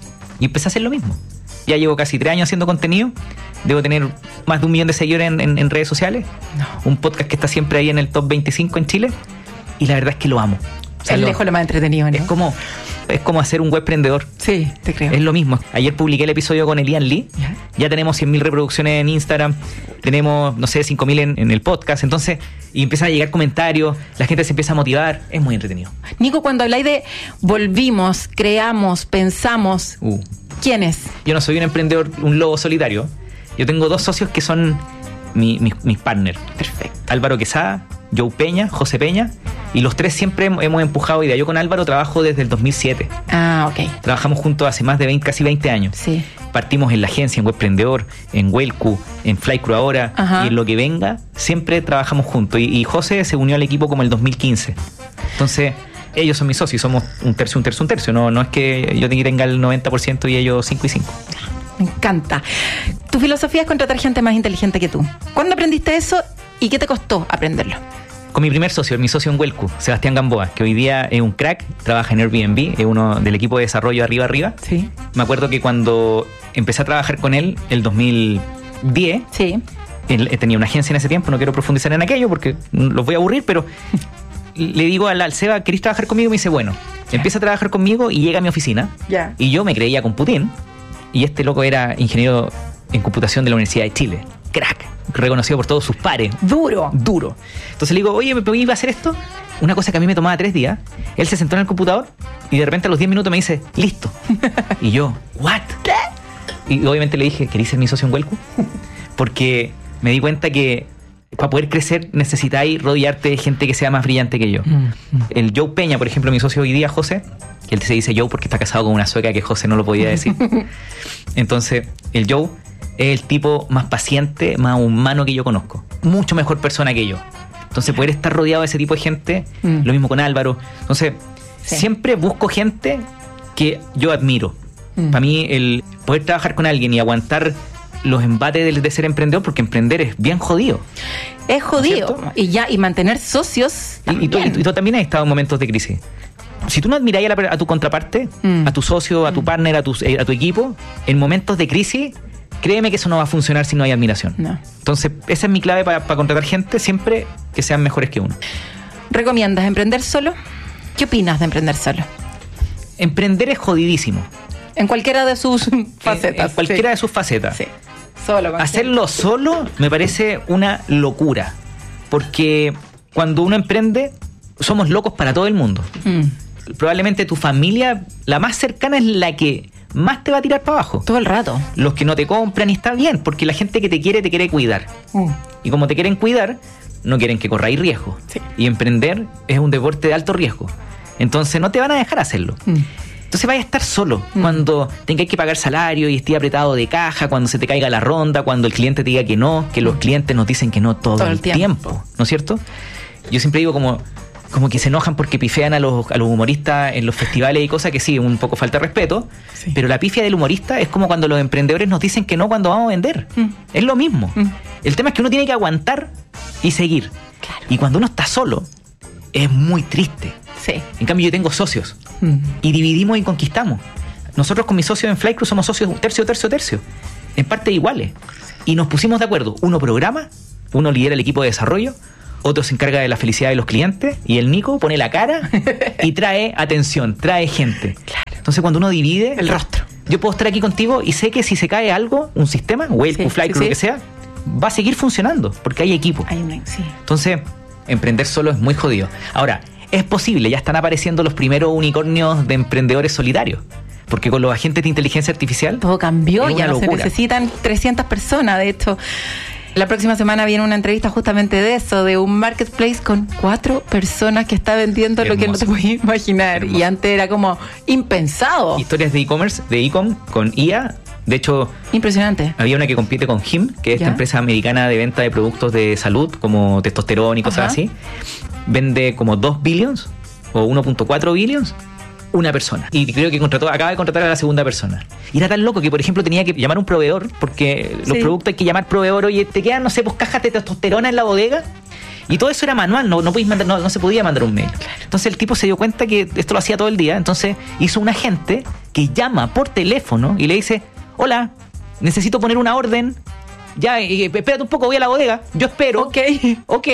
Y empecé a hacer lo mismo. Ya llevo casi tres años haciendo contenido. Debo tener más de un millón de seguidores en, en, en redes sociales. No. Un podcast que está siempre ahí en el top veinticinco en Chile. Y la verdad es que lo amo. O sea, es lo, lejos lo más entretenido, ¿no? Es como, es como hacer un webprendedor. Sí, te creo. Es lo mismo. Ayer publiqué el episodio con Elian Lee. ¿Ya? Ya tenemos cien mil reproducciones en Instagram. Tenemos, no sé, cinco mil en, en el podcast. Entonces, y empiezan a llegar comentarios. La gente se empieza a motivar. Es muy entretenido. Nico, cuando habláis de volvimos, creamos, pensamos, uh. ¿quién es? Yo no soy un emprendedor, un lobo solitario. Yo tengo dos socios que son mi, mi, mis partners. Perfecto. Álvaro Quesada, Joe Peña, José Peña, y los tres siempre hemos empujado ideas. Yo con Álvaro trabajo desde el dos mil siete. Ah, ok. Trabajamos juntos hace más de veinte, casi veinte años. Sí. Partimos en la agencia, en Webprendedor, en Wellcu, en Flycrew ahora. Ajá. Y en lo que venga, siempre trabajamos juntos. Y, y José se unió al equipo como el dos mil quince. Entonces, ellos son mis socios, somos un tercio, un tercio, un tercio. No, no es que yo tenga el noventa por ciento y ellos cinco y cinco. Me encanta. Tu filosofía es contratar gente más inteligente que tú. ¿Cuándo aprendiste eso y qué te costó aprenderlo? Con mi primer socio, mi socio en Wellcu, Sebastián Gamboa, que hoy día es un crack, trabaja en Airbnb, es uno del equipo de desarrollo Arriba Arriba. Sí. Me acuerdo que cuando empecé a trabajar con él, el dos mil diez, sí. él tenía una agencia en ese tiempo, no quiero profundizar en aquello porque los voy a aburrir, pero le digo al, al Seba, ¿querés trabajar conmigo? Y me dice, bueno, ya. Empieza a trabajar conmigo y llega a mi oficina. Ya. Y yo me creía con Putin, y este loco era ingeniero en computación de la Universidad de Chile. Crack, reconocido por todos sus pares. Duro. Duro. Entonces le digo, oye, ¿me podías hacer esto? Una cosa que a mí me tomaba tres días. Él se sentó en el computador y de repente a los diez minutos me dice, listo. Y yo, ¿what? ¿Qué? Y obviamente le dije, ¿querés ser mi socio en Wellcu? Porque me di cuenta que para poder crecer necesitáis rodearte de gente que sea más brillante que yo. Mm, mm. El Joe Peña, por ejemplo, mi socio hoy día, José, que él se dice Joe porque está casado con una sueca que José no lo podía decir. Entonces, el Joe es el tipo más paciente, más humano que yo conozco. Mucho mejor persona que yo. Entonces, poder estar rodeado de ese tipo de gente, mm. lo mismo con Álvaro. Entonces, sí. siempre busco gente que yo admiro. Mm. Para mí, el poder trabajar con alguien y aguantar los embates de, de ser emprendedor, porque emprender es bien jodido. Es jodido. Y ya, y mantener socios. Y, y, tú, y, tú, y tú también has estado en momentos de crisis. Si tú no admiráis a, a tu contraparte, mm. a tu socio, a tu mm. partner, a tu, a tu equipo, en momentos de crisis, créeme que eso no va a funcionar si no hay admiración. No. Entonces, esa es mi clave para, para contratar gente, siempre que sean mejores que uno. ¿Recomiendas emprender solo? ¿Qué opinas de emprender solo? Emprender es jodidísimo. En cualquiera de sus facetas. En, en cualquiera sí. de sus facetas. Sí. Solo. Hacerlo solo me parece una locura. Porque cuando uno emprende, somos locos para todo el mundo. Mm. Probablemente tu familia, la más cercana, es la que más te va a tirar para abajo. Todo el rato. Los que no te compran, y está bien, porque la gente que te quiere, te quiere cuidar. Mm. Y como te quieren cuidar, no quieren que corráis riesgo. Sí. Y emprender es un deporte de alto riesgo. Entonces no te van a dejar hacerlo. Mm. Entonces vaya a estar solo mm. cuando tengáis que pagar salario y esté apretado de caja, cuando se te caiga la ronda, cuando el cliente te diga que no, que los clientes nos dicen que no todo, todo el, el tiempo. tiempo, ¿no es cierto? Yo siempre digo como, como que se enojan porque pifean a los, a los humoristas en los festivales y cosas que sí, un poco falta de respeto, sí. pero la pifia del humorista es como cuando los emprendedores nos dicen que no cuando vamos a vender. Mm. Es lo mismo. Mm. El tema es que uno tiene que aguantar y seguir. Claro. Y cuando uno está solo, es muy triste. Sí. En cambio, yo tengo socios mm. y dividimos y conquistamos. Nosotros con mis socios en Flycrew somos socios tercio, tercio, tercio. En parte iguales. Y nos pusimos de acuerdo. Uno programa, uno lidera el equipo de desarrollo, otro se encarga de la felicidad de los clientes y el Nico pone la cara y trae atención, trae gente. Claro. Entonces, cuando uno divide el rostro, yo puedo estar aquí contigo y sé que si se cae algo, un sistema, Whale, sí, Flycrew, sí, sí. lo que sea, va a seguir funcionando porque hay equipo. Hay una, sí. Entonces, emprender solo es muy jodido. Ahora, es posible, ya están apareciendo los primeros unicornios de emprendedores solidarios. Porque con los agentes de inteligencia artificial todo cambió, ya no locura. Se necesitan trescientas personas, de hecho. La próxima semana viene una entrevista justamente de eso, de un marketplace con cuatro personas que está vendiendo Hermoso. Lo que no te podías imaginar. Hermoso. Y antes era como impensado. Historias de e-commerce, de e-com con I A. De hecho, impresionante. Había una que compite con Him, que es ¿Ya? esta empresa americana de venta de productos de salud, como testosterona y cosas Ajá. así. Vende como dos billions o uno punto cuatro billions una persona. Y creo que contrató, acaba de contratar a la segunda persona. Y era tan loco que, por ejemplo, tenía que llamar a un proveedor, porque los sí. productos hay que llamar proveedor, oye, te quedan, no sé, pues cajas de testosterona en la bodega. Y todo eso era manual, no, no, podéis mandar, no, no se podía mandar un mail. Claro. Entonces el tipo se dio cuenta que esto lo hacía todo el día. Entonces hizo un agente que llama por teléfono y le dice, hola, necesito poner una orden. Ya, eh, espérate un poco, voy a la bodega. Yo espero. Ok. Ok.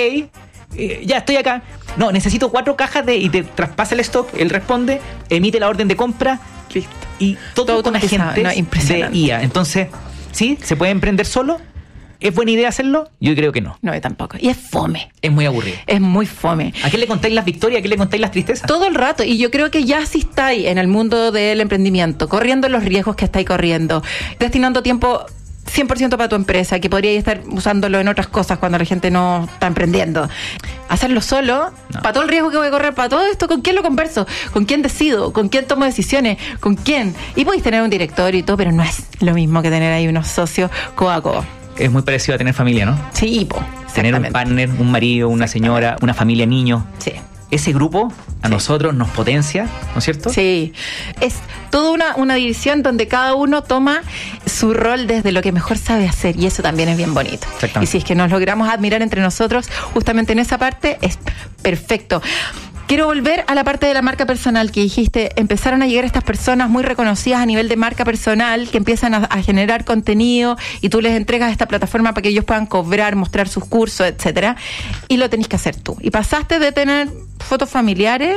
Eh, ya estoy acá. No, necesito cuatro cajas de y te traspasa el stock, él responde, emite la orden de compra. Listo. Y todo, todo con agentes no, de I A. Entonces, ¿sí? ¿Se puede emprender solo? ¿Es buena idea hacerlo? Yo creo que no. No, yo tampoco. Y es fome. Es muy aburrido. Es muy fome. ¿A qué le contáis las victorias? ¿A qué le contáis las tristezas? Todo el rato. Y yo creo que ya sí estáis en el mundo del emprendimiento, corriendo los riesgos que estáis corriendo, destinando tiempo cien por ciento para tu empresa, que podrías estar usándolo en otras cosas cuando la gente no está emprendiendo. Hacerlo solo, no. para todo el riesgo que voy a correr, para todo esto, ¿con quién lo converso? ¿Con quién decido? ¿Con quién tomo decisiones? ¿Con quién? Y podéis tener un directorio y todo, pero no es lo mismo que tener ahí unos socios codo a codo. Es muy parecido a tener familia, ¿no? Sí, po, tener un partner, un marido, una señora, una familia, niños. Sí. Ese grupo a sí. nosotros nos potencia, ¿no es cierto? Sí, es toda una, una división donde cada uno toma su rol desde lo que mejor sabe hacer, y eso también es bien bonito. Y si es que nos logramos admirar entre nosotros, justamente en esa parte, es perfecto. Quiero volver a la parte de la marca personal que dijiste. Empezaron a llegar estas personas muy reconocidas a nivel de marca personal que empiezan a, a generar contenido y tú les entregas esta plataforma para que ellos puedan cobrar, mostrar sus cursos, etcétera. Y lo tenés que hacer tú. Y pasaste de tener fotos familiares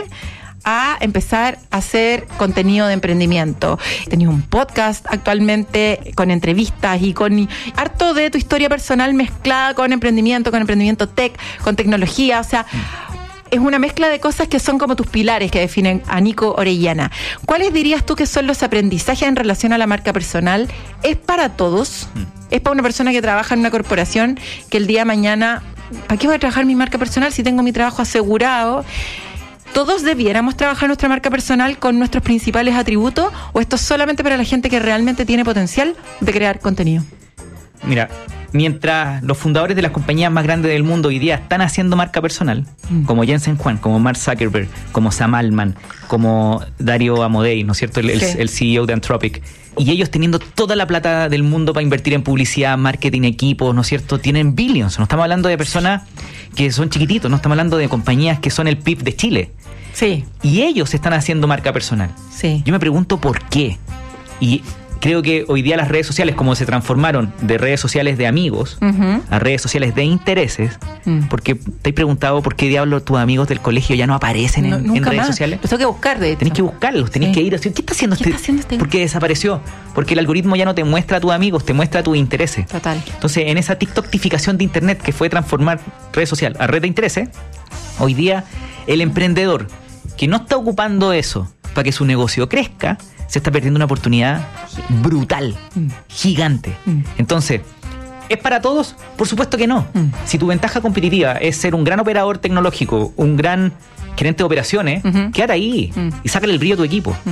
a empezar a hacer contenido de emprendimiento. Tenés un podcast actualmente con entrevistas y con harto de tu historia personal mezclada con emprendimiento, con emprendimiento tech, con tecnología, o sea... Es una mezcla de cosas que son como tus pilares que definen a Nico Orellana. ¿Cuáles dirías tú que son los aprendizajes en relación a la marca personal? ¿Es para todos? Mm. ¿Es para una persona que trabaja en una corporación que el día de mañana, ¿para qué voy a trabajar mi marca personal si tengo mi trabajo asegurado? ¿Todos debiéramos trabajar nuestra marca personal con nuestros principales atributos? ¿O esto es solamente para la gente que realmente tiene potencial de crear contenido? Mira, mientras los fundadores de las compañías más grandes del mundo hoy día están haciendo marca personal, mm. como Jensen Huang, como Mark Zuckerberg, como Sam Altman, como Dario Amodei, ¿no es cierto? El, sí. el, el C E O de Anthropic. Y ellos teniendo toda la plata del mundo para invertir en publicidad, marketing, equipos, ¿no es cierto? Tienen billions. No estamos hablando de personas que son chiquititos, no estamos hablando de compañías que son el P I B de Chile. Sí. Y ellos están haciendo marca personal. Sí. Yo me pregunto por qué. Y creo que hoy día las redes sociales, como se transformaron de redes sociales de amigos uh-huh. a redes sociales de intereses, uh-huh. porque te he preguntado por qué diablos tus amigos del colegio ya no aparecen no, en, en redes más. sociales. Los tengo que buscar, de hecho. Tenés que buscarlos, tenés sí. que ir a decir, ¿qué está haciendo, ¿Qué este? está haciendo este? Porque desapareció. Porque el algoritmo ya no te muestra a tus amigos, te muestra a tus intereses. Total. Entonces, en esa TikTokificación de internet que fue transformar red social a red de intereses, hoy día el emprendedor que no está ocupando eso para que su negocio crezca, se está perdiendo una oportunidad brutal, mm. gigante. Mm. Entonces, ¿es para todos? Por supuesto que no. Mm. Si tu ventaja competitiva es ser un gran operador tecnológico, un gran gerente de operaciones, uh-huh. quédate ahí mm. y sácale el brillo a tu equipo. Mm.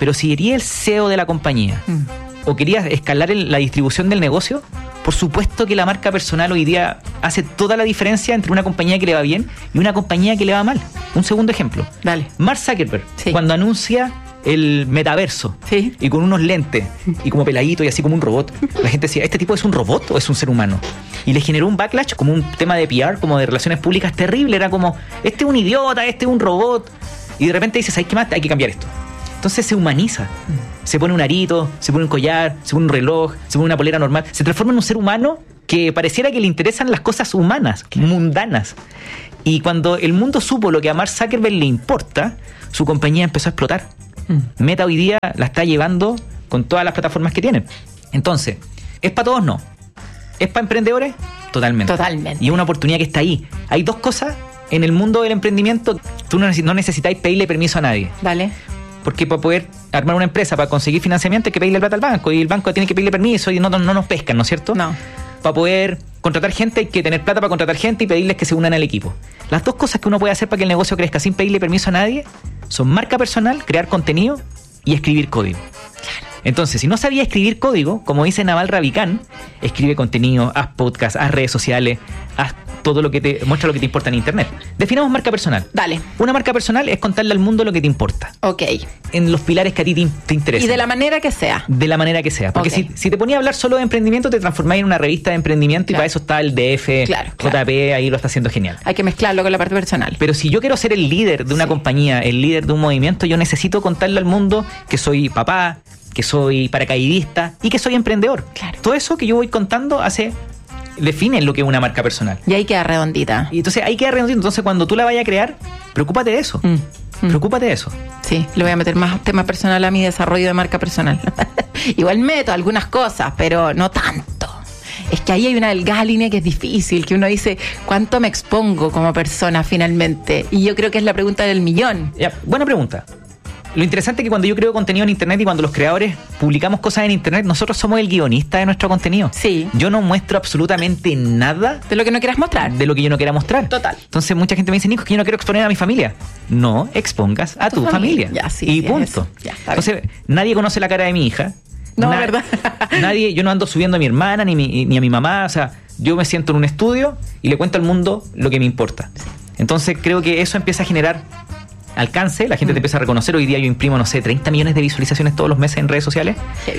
Pero si eres el C E O de la compañía mm. o querías escalar el, la distribución del negocio, por supuesto que la marca personal hoy día hace toda la diferencia entre una compañía que le va bien y una compañía que le va mal. Un segundo ejemplo. Dale. Mark Zuckerberg, sí. cuando anuncia el metaverso, sí. y con unos lentes y como peladito y así como un robot, la gente decía, ¿este tipo es un robot o es un ser humano? Y le generó un backlash, como un tema de P R, como de relaciones públicas terrible. Era como, este es un idiota, este es un robot. Y de repente dices, ¿sabes qué más? Hay que cambiar esto. Entonces se humaniza. Se pone un arito, se pone un collar, se pone un reloj, se pone una polera normal. Se transforma en un ser humano que pareciera que le interesan las cosas humanas, mundanas. Y cuando el mundo supo lo que a Mark Zuckerberg le importa, su compañía empezó a explotar. Mm. Meta hoy día la está llevando con todas las plataformas que tienen. Entonces, ¿es para todos? No. ¿Es para emprendedores? Totalmente. Totalmente. Y es una oportunidad que está ahí. Hay dos cosas en el mundo del emprendimiento. Tú no, no necesitáis pedirle permiso a nadie. Dale. Porque para poder armar una empresa, para conseguir financiamiento, hay que pedirle plata al banco. Y el banco tiene que pedirle permiso y no, no, no nos pescan, ¿no es cierto? No. Para poder contratar gente hay que tener plata para contratar gente y pedirles que se unan al equipo. Las dos cosas que uno puede hacer para que el negocio crezca sin pedirle permiso a nadie son marca personal, crear contenido y escribir código. Claro. Entonces, si no sabía escribir código, como dice Naval Ravikant, escribe contenido, haz podcast, haz redes sociales, haz todo lo que te muestra lo que te importa en internet. Definamos marca personal. Dale. Una marca personal es contarle al mundo lo que te importa. Ok. En los pilares que a ti te, te interesan. Y de la manera que sea. De la manera que sea. Porque okay. si, si te ponía a hablar solo de emprendimiento, te transformáis en una revista de emprendimiento, claro. Y para eso está el D F, claro, J P, claro. Ahí lo está haciendo genial. Hay que mezclarlo con la parte personal. Pero si yo quiero ser el líder de una sí. compañía, el líder de un movimiento, yo necesito contarle al mundo que soy papá, que soy paracaidista y que soy emprendedor. Claro. Todo eso que yo voy contando hace... define lo que es una marca personal. Y ahí queda redondita. Y entonces ahí queda redondita. Entonces cuando tú la vayas a crear, preocúpate de eso. Mm, mm. Preocúpate de eso. Sí, le voy a meter más tema personal a mi desarrollo de marca personal. Igual meto algunas cosas, pero no tanto. Es que ahí hay una delgada línea que es difícil, que uno dice, ¿cuánto me expongo como persona finalmente? Y yo creo que es la pregunta del millón. Ya, buena pregunta. Lo interesante es que cuando yo creo contenido en internet y cuando los creadores publicamos cosas en internet, nosotros somos el guionista de nuestro contenido. Sí. Yo no muestro absolutamente nada de lo que no quieras mostrar. De lo que yo no quiera mostrar. Total. Entonces mucha gente me dice, Nico, que yo no quiero exponer a mi familia. No expongas a, a tu, tu familia. familia. Ya, sí, y sí, punto. Ya, entonces, nadie conoce la cara de mi hija. No, Na- ¿verdad? Nadie, yo no ando subiendo a mi hermana ni, mi, ni a mi mamá. O sea, yo me siento en un estudio y le cuento al mundo lo que me importa. Entonces creo que eso empieza a generar alcance, la gente mm. te empieza a reconocer. Hoy día yo imprimo, no sé, treinta millones de visualizaciones todos los meses en redes sociales. Sí.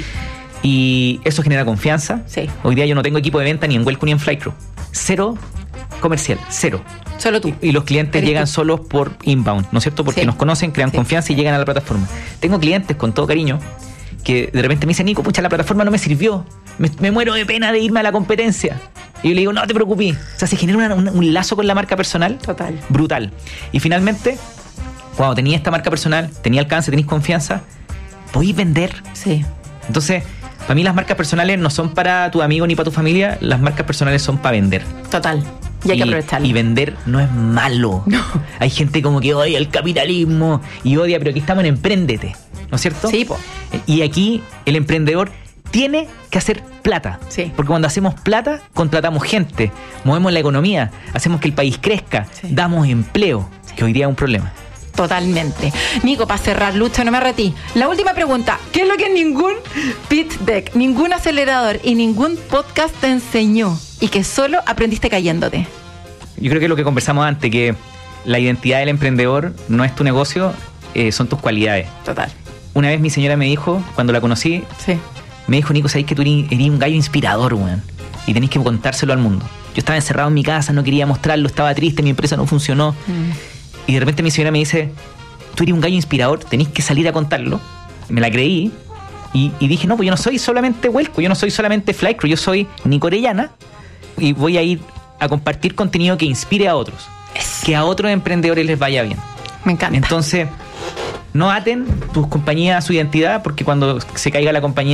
Y eso genera confianza. Sí. Hoy día yo no tengo equipo de venta ni en Welcome ni en Flycrew. Cero comercial, cero. Solo tú. Y, y los clientes llegan tú. solos por inbound, ¿no es cierto? Porque sí. nos conocen, crean sí. confianza y llegan a la plataforma. Tengo clientes con todo cariño que de repente me dicen, Nico, pucha, la plataforma no me sirvió. Me, me muero de pena de irme a la competencia. Y yo le digo, no te preocupes. O sea, se genera una, una, un lazo con la marca personal. Total. Brutal. Y finalmente, cuando tenía esta marca personal, tenía alcance, tenéis confianza, podéis vender. Sí. Entonces, para mí las marcas personales no son para tu amigo ni para tu familia, las marcas personales son para vender. Total. Y hay que aprovecharlo. Y vender no es malo. No. Hay gente como que odia el capitalismo y odia, pero aquí estamos en Empréndete, ¿no es cierto? Sí, po. Y aquí el emprendedor tiene que hacer plata. Sí. Porque cuando hacemos plata, contratamos gente, movemos la economía, hacemos que el país crezca, sí. damos empleo, sí. que hoy día es un problema. Totalmente. Nico, para cerrar, Lucho, no me retí. La última pregunta. ¿Qué es lo que ningún pitch deck, ningún acelerador y ningún podcast te enseñó y que solo aprendiste cayéndote? Yo creo que es lo que conversamos antes, que la identidad del emprendedor no es tu negocio, eh, son tus cualidades. Total. Una vez mi señora me dijo, cuando la conocí, sí. me dijo, Nico, sabés que tú eres, eres un gallo inspirador, weón, y tenés que contárselo al mundo. Yo estaba encerrado en mi casa, no quería mostrarlo, estaba triste, mi empresa no funcionó. Mm. Y de repente mi señora me dice, tú eres un gallo inspirador, tenés que salir a contarlo. Me la creí y, y dije, no, pues yo no soy solamente Huelco, yo no soy solamente Flycrew, yo soy Nico Orellana y voy a ir a compartir contenido que inspire a otros, es. que a otros emprendedores les vaya bien. Me encanta. Entonces, no aten tus compañías a su identidad, porque cuando se caiga la compañía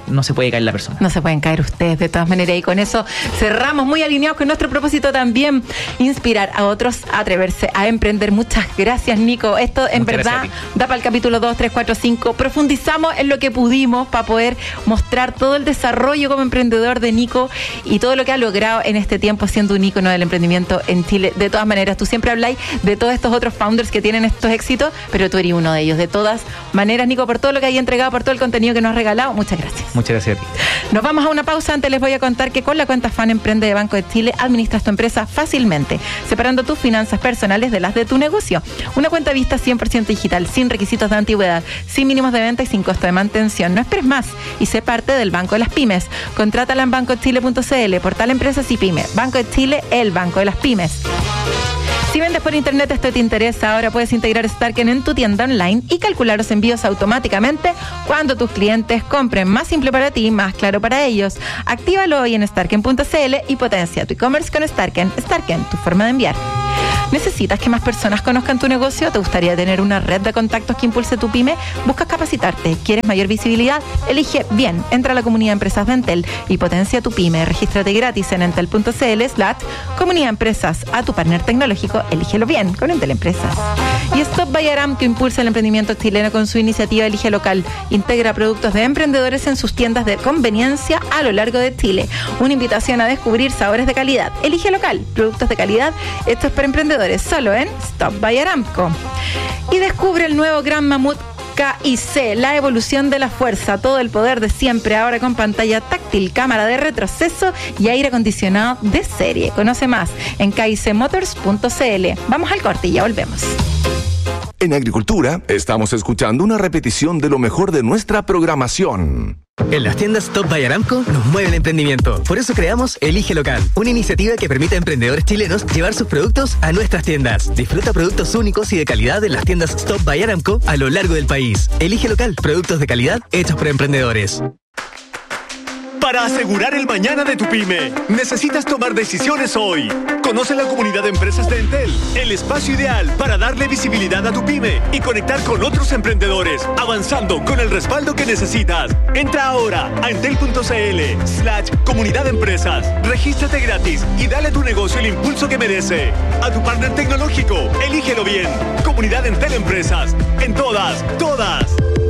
no se puede caer la persona. No se pueden caer ustedes de todas maneras, y con eso cerramos muy alineados con nuestro propósito también, inspirar a otros a atreverse a emprender. Muchas gracias, Nico. Esto en Muchas verdad da para el capítulo dos, tres, cuatro, cinco. Profundizamos en lo que pudimos para poder mostrar todo el desarrollo como emprendedor de Nico y todo lo que ha logrado en este tiempo siendo un ícono del emprendimiento en Chile. De todas maneras, tú siempre habláis de todos estos otros founders que tienen estos éxitos, pero tú eres uno de ellos. De todas maneras, Nico, por todo lo que hay entregado, por todo el contenido que nos has regalado, muchas gracias. Muchas gracias a ti. Nos vamos a una pausa. Antes les voy a contar que con la cuenta Fan Emprende de Banco de Chile administras tu empresa fácilmente, separando tus finanzas personales de las de tu negocio. Una cuenta vista cien por ciento digital, sin requisitos de antigüedad, sin mínimos de venta y sin costo de mantención. No esperes más y sé parte del Banco de las Pymes. Contrátala en banco chile punto c l, portal Empresas y Pymes. Banco de Chile, el Banco de las Pymes. Si vendes por internet, esto te interesa. Ahora puedes integrar Starken en tu tienda online y calcular los envíos automáticamente cuando tus clientes compren. Más simple para ti, más claro para ellos. Actívalo hoy en starken punto c l y potencia tu e-commerce con Starken. Starken, tu forma de enviar. ¿Necesitas que más personas conozcan tu negocio? ¿Te gustaría tener una red de contactos que impulse tu pyme? ¿Buscas capacitarte? ¿Quieres mayor visibilidad? Elige bien. Entra a la comunidad de empresas de Entel y potencia tu pyme. Regístrate gratis en entel punto c l slash comunidad empresas. A tu partner tecnológico, elígelo bien con Entel Empresas. Y Stop by Aram, que impulsa el emprendimiento chileno con su iniciativa Elige Local. Integra productos de emprendedores en sus tiendas de conveniencia a lo largo de Chile. Una invitación a descubrir sabores de calidad. Elige Local, productos de calidad. Esto es para emprendedores. Solo en Stop by Aramco. Y descubre el nuevo Gran Mamut K I C, la evolución de la fuerza, todo el poder de siempre, ahora con pantalla táctil, cámara de retroceso y aire acondicionado de serie. Conoce más en k i c motors punto c l. Vamos al corte y ya volvemos. En Agricultura, estamos escuchando una repetición de lo mejor de nuestra programación. En las tiendas Stop by Aramco nos mueve el emprendimiento. Por eso creamos Elige Local, una iniciativa que permite a emprendedores chilenos llevar sus productos a nuestras tiendas. Disfruta productos únicos y de calidad en las tiendas Stop by Aramco a lo largo del país. Elige Local, productos de calidad hechos por emprendedores. Para asegurar el mañana de tu pyme, necesitas tomar decisiones hoy. Conoce la comunidad de empresas de Entel, el espacio ideal para darle visibilidad a tu pyme y conectar con otros emprendedores, avanzando con el respaldo que necesitas. Entra ahora a entel punto c l slash comunidad de empresas. Regístrate gratis y dale a tu negocio el impulso que merece. A tu partner tecnológico, elígelo bien. Comunidad Entel Empresas. En todas, todas.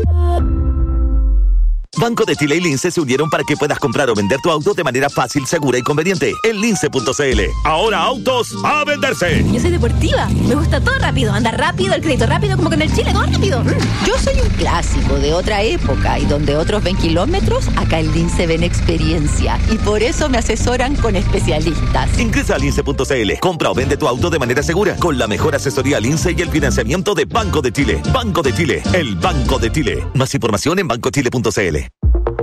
Banco de Chile y Lince se unieron para que puedas comprar o vender tu auto de manera fácil, segura y conveniente. En lince punto c l. Ahora autos a venderse. Yo soy deportiva. Me gusta todo rápido. Andar rápido, el crédito rápido, como con el Chile, todo rápido. Yo soy un clásico de otra época y donde otros ven kilómetros, acá en Lince ven experiencia. Y por eso me asesoran con especialistas. Ingresa a lince punto c l. Compra o vende tu auto de manera segura con la mejor asesoría Lince y el financiamiento de Banco de Chile. Banco de Chile, el Banco de Chile. Más información en banco chile punto c l.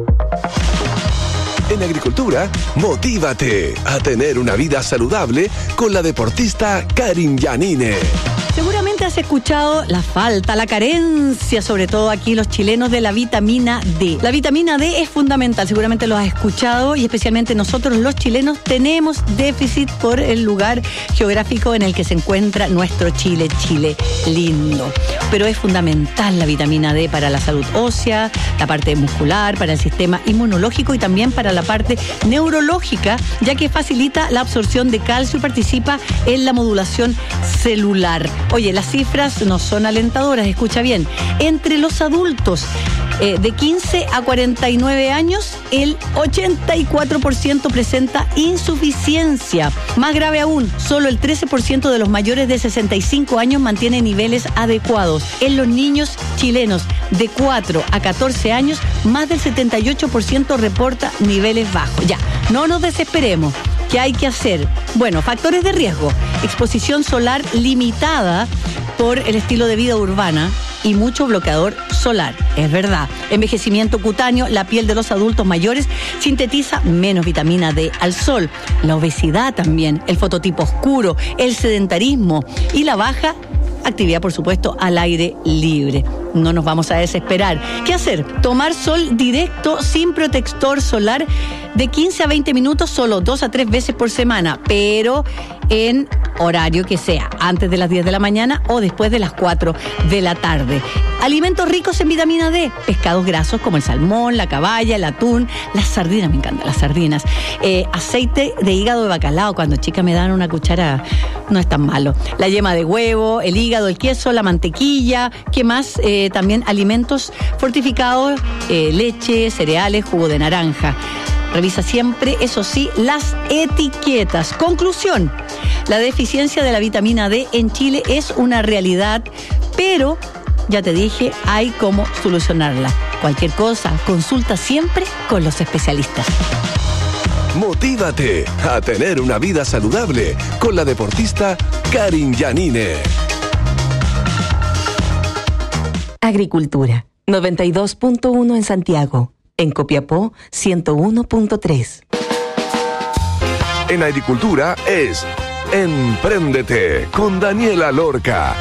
En Agricultura, motívate a tener una vida saludable con la deportista Karin Yanine. Seguramente has escuchado la falta, la carencia, sobre todo aquí los chilenos, de la vitamina D. La vitamina D es fundamental, seguramente lo has escuchado, y especialmente nosotros los chilenos tenemos déficit por el lugar geográfico en el que se encuentra nuestro Chile, Chile lindo. Pero es fundamental la vitamina D para la salud ósea, la parte muscular, para el sistema inmunológico y también para la parte neurológica, ya que facilita la absorción de calcio y participa en la modulación celular. Oye, las cifras no son alentadoras, escucha bien. Entre los adultos eh, de quince a cuarenta y nueve años, el ochenta y cuatro por ciento presenta insuficiencia. Más grave aún, solo el trece por ciento de los mayores de sesenta y cinco años mantiene niveles adecuados. En los niños chilenos de cuatro a catorce años, más del setenta y ocho por ciento reporta niveles bajos. Ya, no nos desesperemos. ¿Qué hay que hacer? Bueno, factores de riesgo: exposición solar limitada por el estilo de vida urbana y mucho bloqueador solar, es verdad. Envejecimiento cutáneo: la piel de los adultos mayores sintetiza menos vitamina D al sol. La obesidad también, el fototipo oscuro, el sedentarismo y la baja actividad, por supuesto, al aire libre. No nos vamos a desesperar. ¿Qué hacer? Tomar sol directo sin protector solar de quince a veinte minutos, solo dos a tres veces por semana. Pero en horario que sea, antes de las diez de la mañana o después de las cuatro de la tarde. Alimentos ricos en vitamina D, pescados grasos como el salmón, la caballa, el atún, las sardinas, me encantan las sardinas, eh, aceite de hígado de bacalao, cuando chicas me dan una cuchara, no es tan malo, la yema de huevo, el hígado, el queso, la mantequilla, ¿qué más? Eh, también alimentos fortificados, eh, leche, cereales, jugo de naranja. Revisa siempre, eso sí, las etiquetas. Conclusión, la deficiencia de la vitamina D en Chile es una realidad, pero ya te dije, hay cómo solucionarla. Cualquier cosa, consulta siempre con los especialistas. Motívate a tener una vida saludable con la deportista Karin Yanine. Agricultura, noventa y dos punto uno en Santiago. En Copiapó, ciento uno punto tres. En agricultura es Empréndete con Daniela Lorca.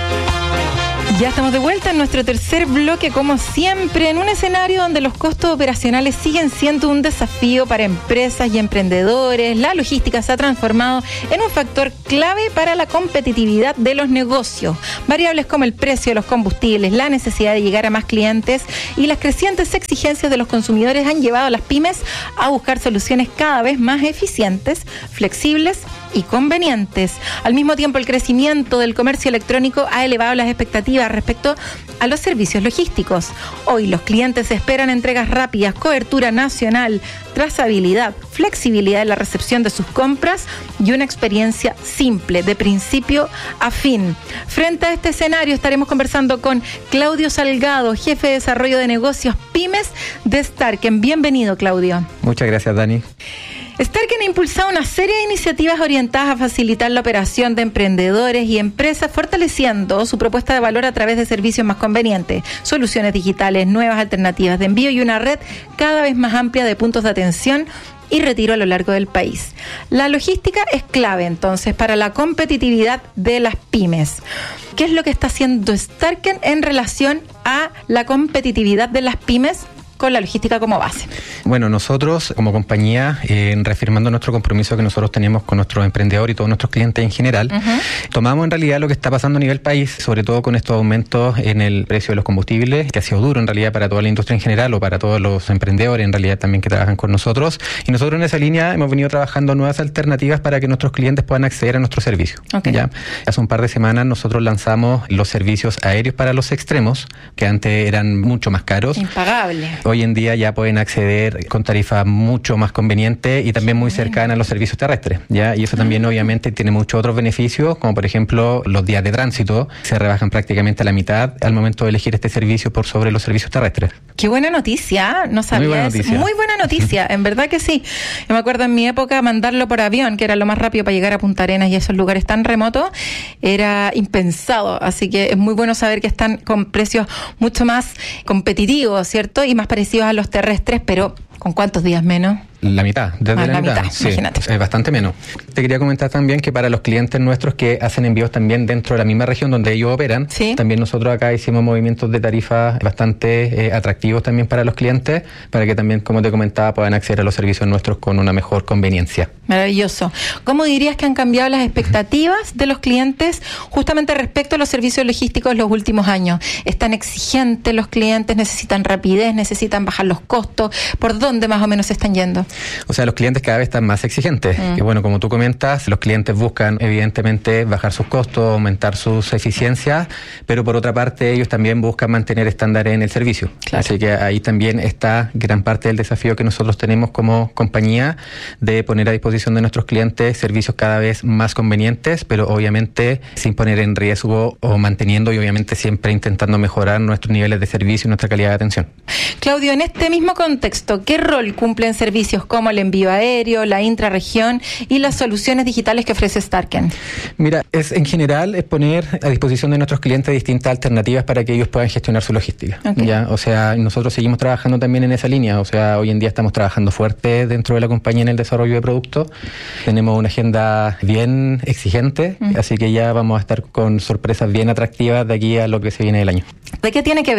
Ya estamos de vuelta en nuestro tercer bloque, como siempre, en un escenario donde los costos operacionales siguen siendo un desafío para empresas y emprendedores. La logística se ha transformado en un factor clave para la competitividad de los negocios. Variables como el precio de los combustibles, la necesidad de llegar a más clientes y las crecientes exigencias de los consumidores han llevado a las pymes a buscar soluciones cada vez más eficientes, flexibles y convenientes. Al mismo tiempo, el crecimiento del comercio electrónico ha elevado las expectativas respecto a los servicios logísticos. Hoy los clientes esperan entregas rápidas, cobertura nacional, trazabilidad, flexibilidad en la recepción de sus compras y una experiencia simple, de principio a fin. Frente a este escenario estaremos conversando con Claudio Salgado, jefe de desarrollo de negocios pymes de Starken. Bienvenido, Claudio. Muchas gracias, Dani. Starken ha impulsado una serie de iniciativas orientadas a facilitar la operación de emprendedores y empresas, fortaleciendo su propuesta de valor a través de servicios más convenientes, soluciones digitales, nuevas alternativas de envío y una red cada vez más amplia de puntos de atención y retiro a lo largo del país. La logística es clave, entonces, para la competitividad de las pymes. ¿Qué es lo que está haciendo Starken en relación a la competitividad de las pymes con la logística como base? Bueno, nosotros como compañía, eh, reafirmando nuestro compromiso que nosotros tenemos con nuestros emprendedores y todos nuestros clientes en general, uh-huh. tomamos en realidad lo que está pasando a nivel país, sobre todo con estos aumentos en el precio de los combustibles, que ha sido duro en realidad para toda la industria en general o para todos los emprendedores en realidad también que trabajan con nosotros. Y nosotros en esa línea hemos venido trabajando nuevas alternativas para que nuestros clientes puedan acceder a nuestro servicio. Okay. ¿Ya? Hace un par de semanas nosotros lanzamos los servicios aéreos para los extremos, que antes eran mucho más caros. Impagable. Hoy en día ya pueden acceder con tarifas mucho más convenientes y también muy cercanas a los servicios terrestres, ¿ya? Y eso también obviamente tiene muchos otros beneficios, como por ejemplo los días de tránsito se rebajan prácticamente a la mitad al momento de elegir este servicio por sobre los servicios terrestres. Qué buena noticia, no sabía. Muy buena eso. noticia. Muy buena noticia, en verdad que sí. Yo me acuerdo en mi época mandarlo por avión, que era lo más rápido para llegar a Punta Arenas y esos lugares tan remotos, era impensado, así que es muy bueno saber que están con precios mucho más competitivos, ¿cierto? Y más parecidos a los terrestres, pero ¿con cuántos días menos? La mitad, desde ah, la, la mitad, mitad sí, imagínate. Es bastante menos. Te quería comentar también que para los clientes nuestros que hacen envíos también dentro de la misma región donde ellos operan, ¿sí? También nosotros acá hicimos movimientos de tarifas bastante eh, atractivos también para los clientes, para que también, como te comentaba, puedan acceder a los servicios nuestros con una mejor conveniencia. Maravilloso. ¿Cómo dirías que han cambiado las expectativas de los clientes justamente respecto a los servicios logísticos en los últimos años? ¿Están exigentes los clientes? ¿Necesitan rapidez? ¿Necesitan bajar los costos? ¿Por dónde más o menos se están yendo? O sea, los clientes cada vez están más exigentes. Mm. Y bueno, como tú comentas, los clientes buscan evidentemente bajar sus costos, aumentar sus eficiencias, pero por otra parte ellos también buscan mantener estándares en el servicio. Claro. Así que ahí también está gran parte del desafío que nosotros tenemos como compañía de poner a disposición de nuestros clientes servicios cada vez más convenientes, pero obviamente sin poner en riesgo o manteniendo y obviamente siempre intentando mejorar nuestros niveles de servicio y nuestra calidad de atención. Claudio, en este mismo contexto, ¿qué rol cumplen servicios como el envío aéreo, la intrarregión y las soluciones digitales que ofrece Starken? Mira, es en general es poner a disposición de nuestros clientes distintas alternativas para que ellos puedan gestionar su logística. Okay. ¿Ya? O sea, nosotros seguimos trabajando también en esa línea. O sea, hoy en día estamos trabajando fuerte dentro de la compañía en el desarrollo de productos. Tenemos una agenda bien exigente, mm. así que ya vamos a estar con sorpresas bien atractivas de aquí a lo que se viene del año. ¿De qué tiene que ver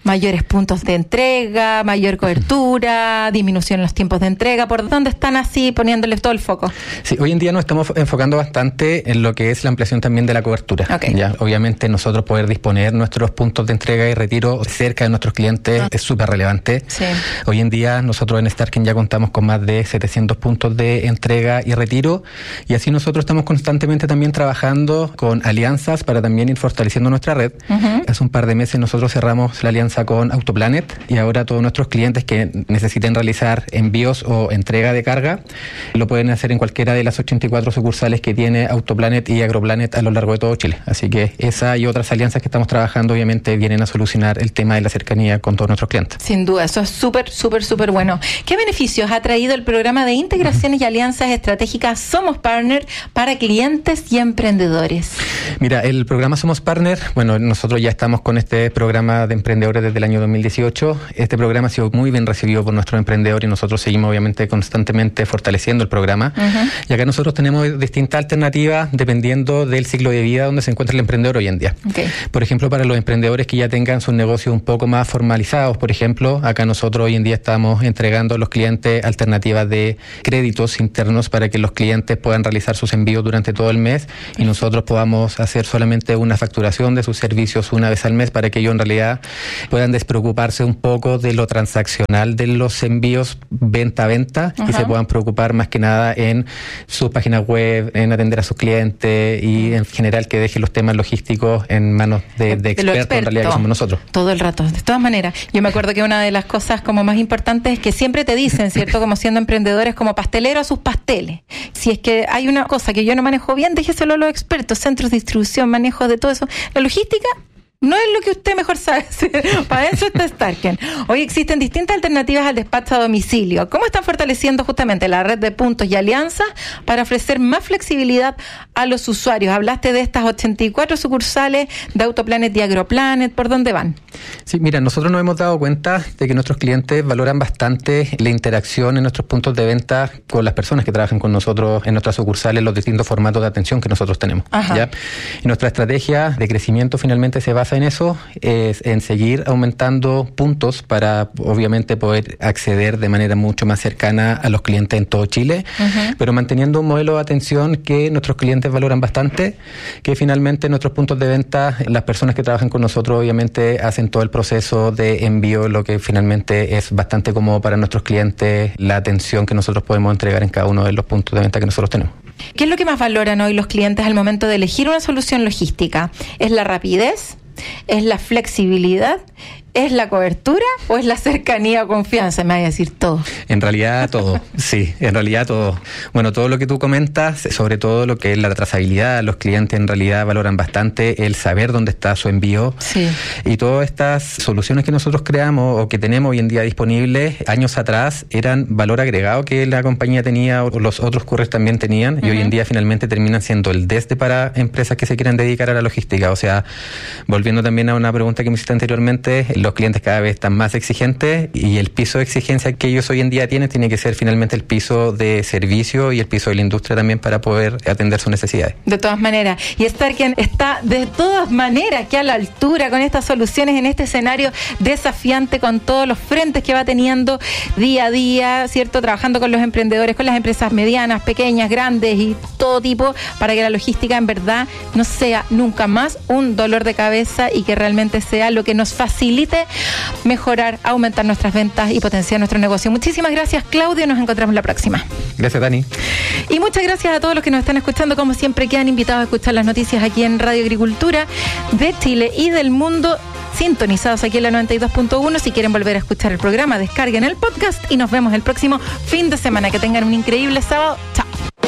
mayores puntos de entrega, mayor cobertura, disminución en los tiempos de entrega. ¿Por dónde están así poniéndoles todo el foco? Sí, hoy en día nos estamos enfocando bastante en lo que es la ampliación también de la cobertura. Okay. Ya, obviamente nosotros poder disponer nuestros puntos de entrega y retiro cerca de nuestros clientes uh-huh. es súper relevante. Sí. Hoy en día nosotros en Starken ya contamos con más de setecientos puntos de entrega y retiro, y así nosotros estamos constantemente también trabajando con alianzas para también ir fortaleciendo nuestra red. Uh-huh. Hace un par de meses nosotros cerramos la alianza con Autoplanet, y ahora todos nuestros clientes que necesiten realizar envíos o entrega de carga lo pueden hacer en cualquiera de las ochenta y cuatro sucursales que tiene Autoplanet y Agroplanet a lo largo de todo Chile. Así que esa y otras alianzas que estamos trabajando obviamente vienen a solucionar el tema de la cercanía con todos nuestros clientes. Sin duda, eso es súper, súper, súper bueno. ¿Qué beneficios ha traído el programa de integraciones y alianzas estratégicas Somos Partner para clientes y emprendedores? Mira, el programa Somos Partner, bueno, nosotros ya estamos con este programa de emprendedores desde el año dos mil dieciocho. Este programa ha sido muy bien recibido por nuestros emprendedores y nosotros seguimos obviamente constantemente fortaleciendo el programa. Uh-huh. Y acá nosotros tenemos distintas alternativas dependiendo del ciclo de vida donde se encuentra el emprendedor hoy en día. Okay. Por ejemplo, para los emprendedores que ya tengan sus negocios un poco más formalizados, por ejemplo, acá nosotros hoy en día estamos entregando a los clientes alternativas de créditos internos para que los clientes puedan realizar sus envíos durante todo el mes y nosotros podamos hacer solamente una facturación de sus servicios una vez al mes para que ellos en realidad puedan despreocuparse un poco de lo transaccional de los envíos venta a venta. Ajá. Y se puedan preocupar más que nada en sus páginas web, en atender a sus clientes y en general que dejen los temas logísticos en manos de, de expertos experto, en realidad que somos nosotros. Todo el rato. De todas maneras, yo me acuerdo que una de las cosas como más importantes es que siempre te dicen, ¿cierto? Como siendo emprendedores, como pastelero a sus pasteles. Si es que hay una cosa que yo no manejo bien, déjeselo a los expertos, centros de distribución, manejo de todo eso. La logística no es lo que usted mejor sabe hacer. Para eso está Starken. Hoy existen distintas alternativas al despacho a domicilio. ¿Cómo están fortaleciendo justamente la red de puntos y alianzas para ofrecer más flexibilidad a los usuarios? Hablaste de estas ochenta y cuatro sucursales de Autoplanet y Agroplanet. ¿Por dónde van? Sí, mira, nosotros nos hemos dado cuenta de que nuestros clientes valoran bastante la interacción en nuestros puntos de venta con las personas que trabajan con nosotros en nuestras sucursales, los distintos formatos de atención que nosotros tenemos. ¿Ya? Y nuestra estrategia de crecimiento finalmente se basa en eso, es en seguir aumentando puntos para obviamente poder acceder de manera mucho más cercana a los clientes en todo Chile, uh-huh. pero manteniendo un modelo de atención que nuestros clientes valoran bastante, que finalmente nuestros puntos de venta, las personas que trabajan con nosotros obviamente hacen todo el proceso de envío, lo que finalmente es bastante cómodo para nuestros clientes, la atención que nosotros podemos entregar en cada uno de los puntos de venta que nosotros tenemos. ¿Qué es lo que más valoran hoy los clientes al momento de elegir una solución logística? ¿Es la rapidez? ¿Es la flexibilidad? ¿Es la cobertura o es la cercanía o confianza? Me va a decir todo. En realidad todo, sí, en realidad todo. Bueno, todo lo que tú comentas, sobre todo lo que es la trazabilidad, los clientes en realidad valoran bastante el saber dónde está su envío. Sí. Y todas estas soluciones que nosotros creamos o que tenemos hoy en día disponibles, años atrás eran valor agregado que la compañía tenía o los otros couriers también tenían, uh-huh. y hoy en día finalmente terminan siendo el desde para empresas que se quieran dedicar a la logística. O sea, volviendo también a una pregunta que me hiciste anteriormente, los clientes cada vez están más exigentes y el piso de exigencia que ellos hoy en día tienen tiene que ser finalmente el piso de servicio y el piso de la industria también para poder atender sus necesidades. De todas maneras. Y Starken está de todas maneras que a la altura con estas soluciones en este escenario desafiante con todos los frentes que va teniendo día a día, ¿cierto? Trabajando con los emprendedores, con las empresas medianas, pequeñas, grandes y todo tipo para que la logística en verdad no sea nunca más un dolor de cabeza y que realmente sea lo que nos facilite mejorar, aumentar nuestras ventas y potenciar nuestro negocio. Muchísimas gracias, Claudio. Nos encontramos la próxima. Gracias, Dani. Y muchas gracias a todos los que nos están escuchando. Como siempre, quedan invitados a escuchar las noticias aquí en Radio Agricultura de Chile y del mundo, sintonizados aquí en la noventa y dos punto uno. Si quieren volver a escuchar el programa, descarguen el podcast y nos vemos el próximo fin de semana. Que tengan un increíble sábado. Chao.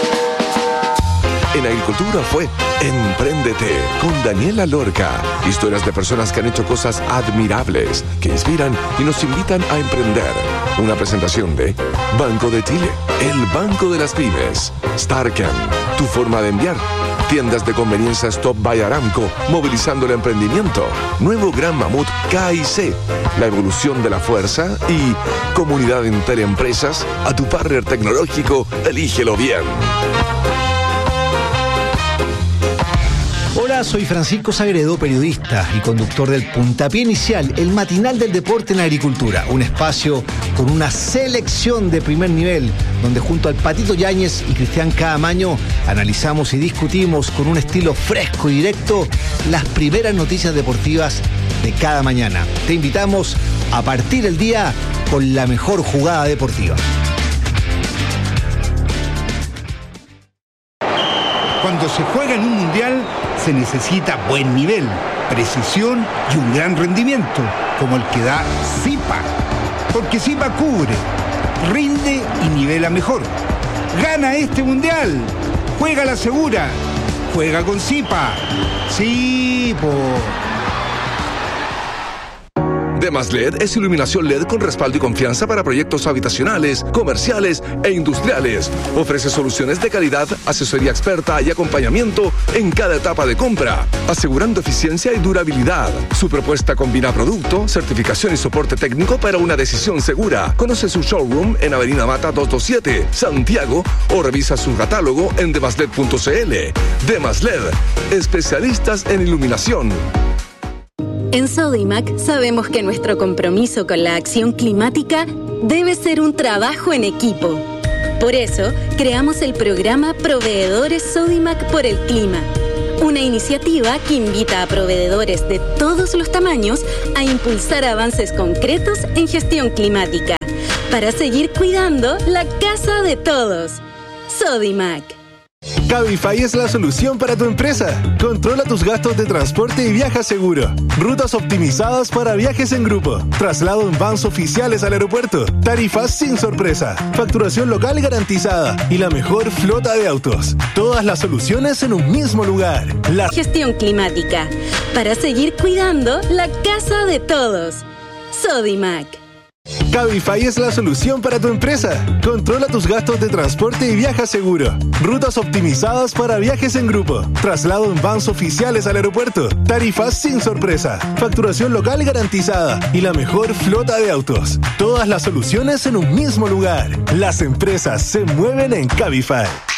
En Agricultura fue Empréndete con Daniela Lorca. Historias de personas que han hecho cosas admirables, que inspiran y nos invitan a emprender. Una presentación de Banco de Chile, el banco de las pymes. Starken, tu forma de enviar. Tiendas de conveniencia Stop by Aramco, movilizando el emprendimiento. Nuevo Gran Mamut K I C, la evolución de la fuerza. Y Comunidad Interempresas, a tu partner tecnológico, elígelo bien. Hola Hola, soy Francisco Sagredo, periodista y conductor del Puntapié Inicial, el matinal del deporte en agricultura. Un espacio con una selección de primer nivel, donde junto al Patito Yáñez y Cristian Caamaño analizamos y discutimos con un estilo fresco y directo las primeras noticias deportivas de cada mañana. Te invitamos a partir el día con la mejor jugada deportiva. Cuando se juega en un mundial se necesita buen nivel, precisión y un gran rendimiento, como el que da Zipa. Porque Zipa cubre, rinde y nivela mejor. Gana este mundial, juega la segura, juega con Zipa. Sí, po. Demas L E D es iluminación L E D con respaldo y confianza para proyectos habitacionales, comerciales e industriales. Ofrece soluciones de calidad, asesoría experta y acompañamiento en cada etapa de compra, asegurando eficiencia y durabilidad. Su propuesta combina producto, certificación y soporte técnico para una decisión segura. Conoce su showroom en Avenida Mata doscientos veintisiete, Santiago, o revisa su catálogo en demasled punto cl. Demas L E D, especialistas en iluminación. En Sodimac sabemos que nuestro compromiso con la acción climática debe ser un trabajo en equipo. Por eso, creamos el programa Proveedores Sodimac por el Clima, una iniciativa que invita a proveedores de todos los tamaños a impulsar avances concretos en gestión climática, para seguir cuidando la casa de todos. Sodimac. Cabify es la solución para tu empresa. Controla tus gastos de transporte y viaja seguro. Rutas optimizadas para viajes en grupo. Traslado en vans oficiales al aeropuerto. Tarifas sin sorpresa. Facturación local garantizada. Y la mejor flota de autos. Todas las soluciones en un mismo lugar. La gestión climática. Para seguir cuidando la casa de todos. Sodimac. Cabify es la solución para tu empresa. Controla tus gastos de transporte y viaja seguro. Rutas optimizadas para viajes en grupo. Traslado en vans oficiales al aeropuerto. Tarifas sin sorpresa. Facturación local garantizada. Y la mejor flota de autos. Todas las soluciones en un mismo lugar. Las empresas se mueven en Cabify.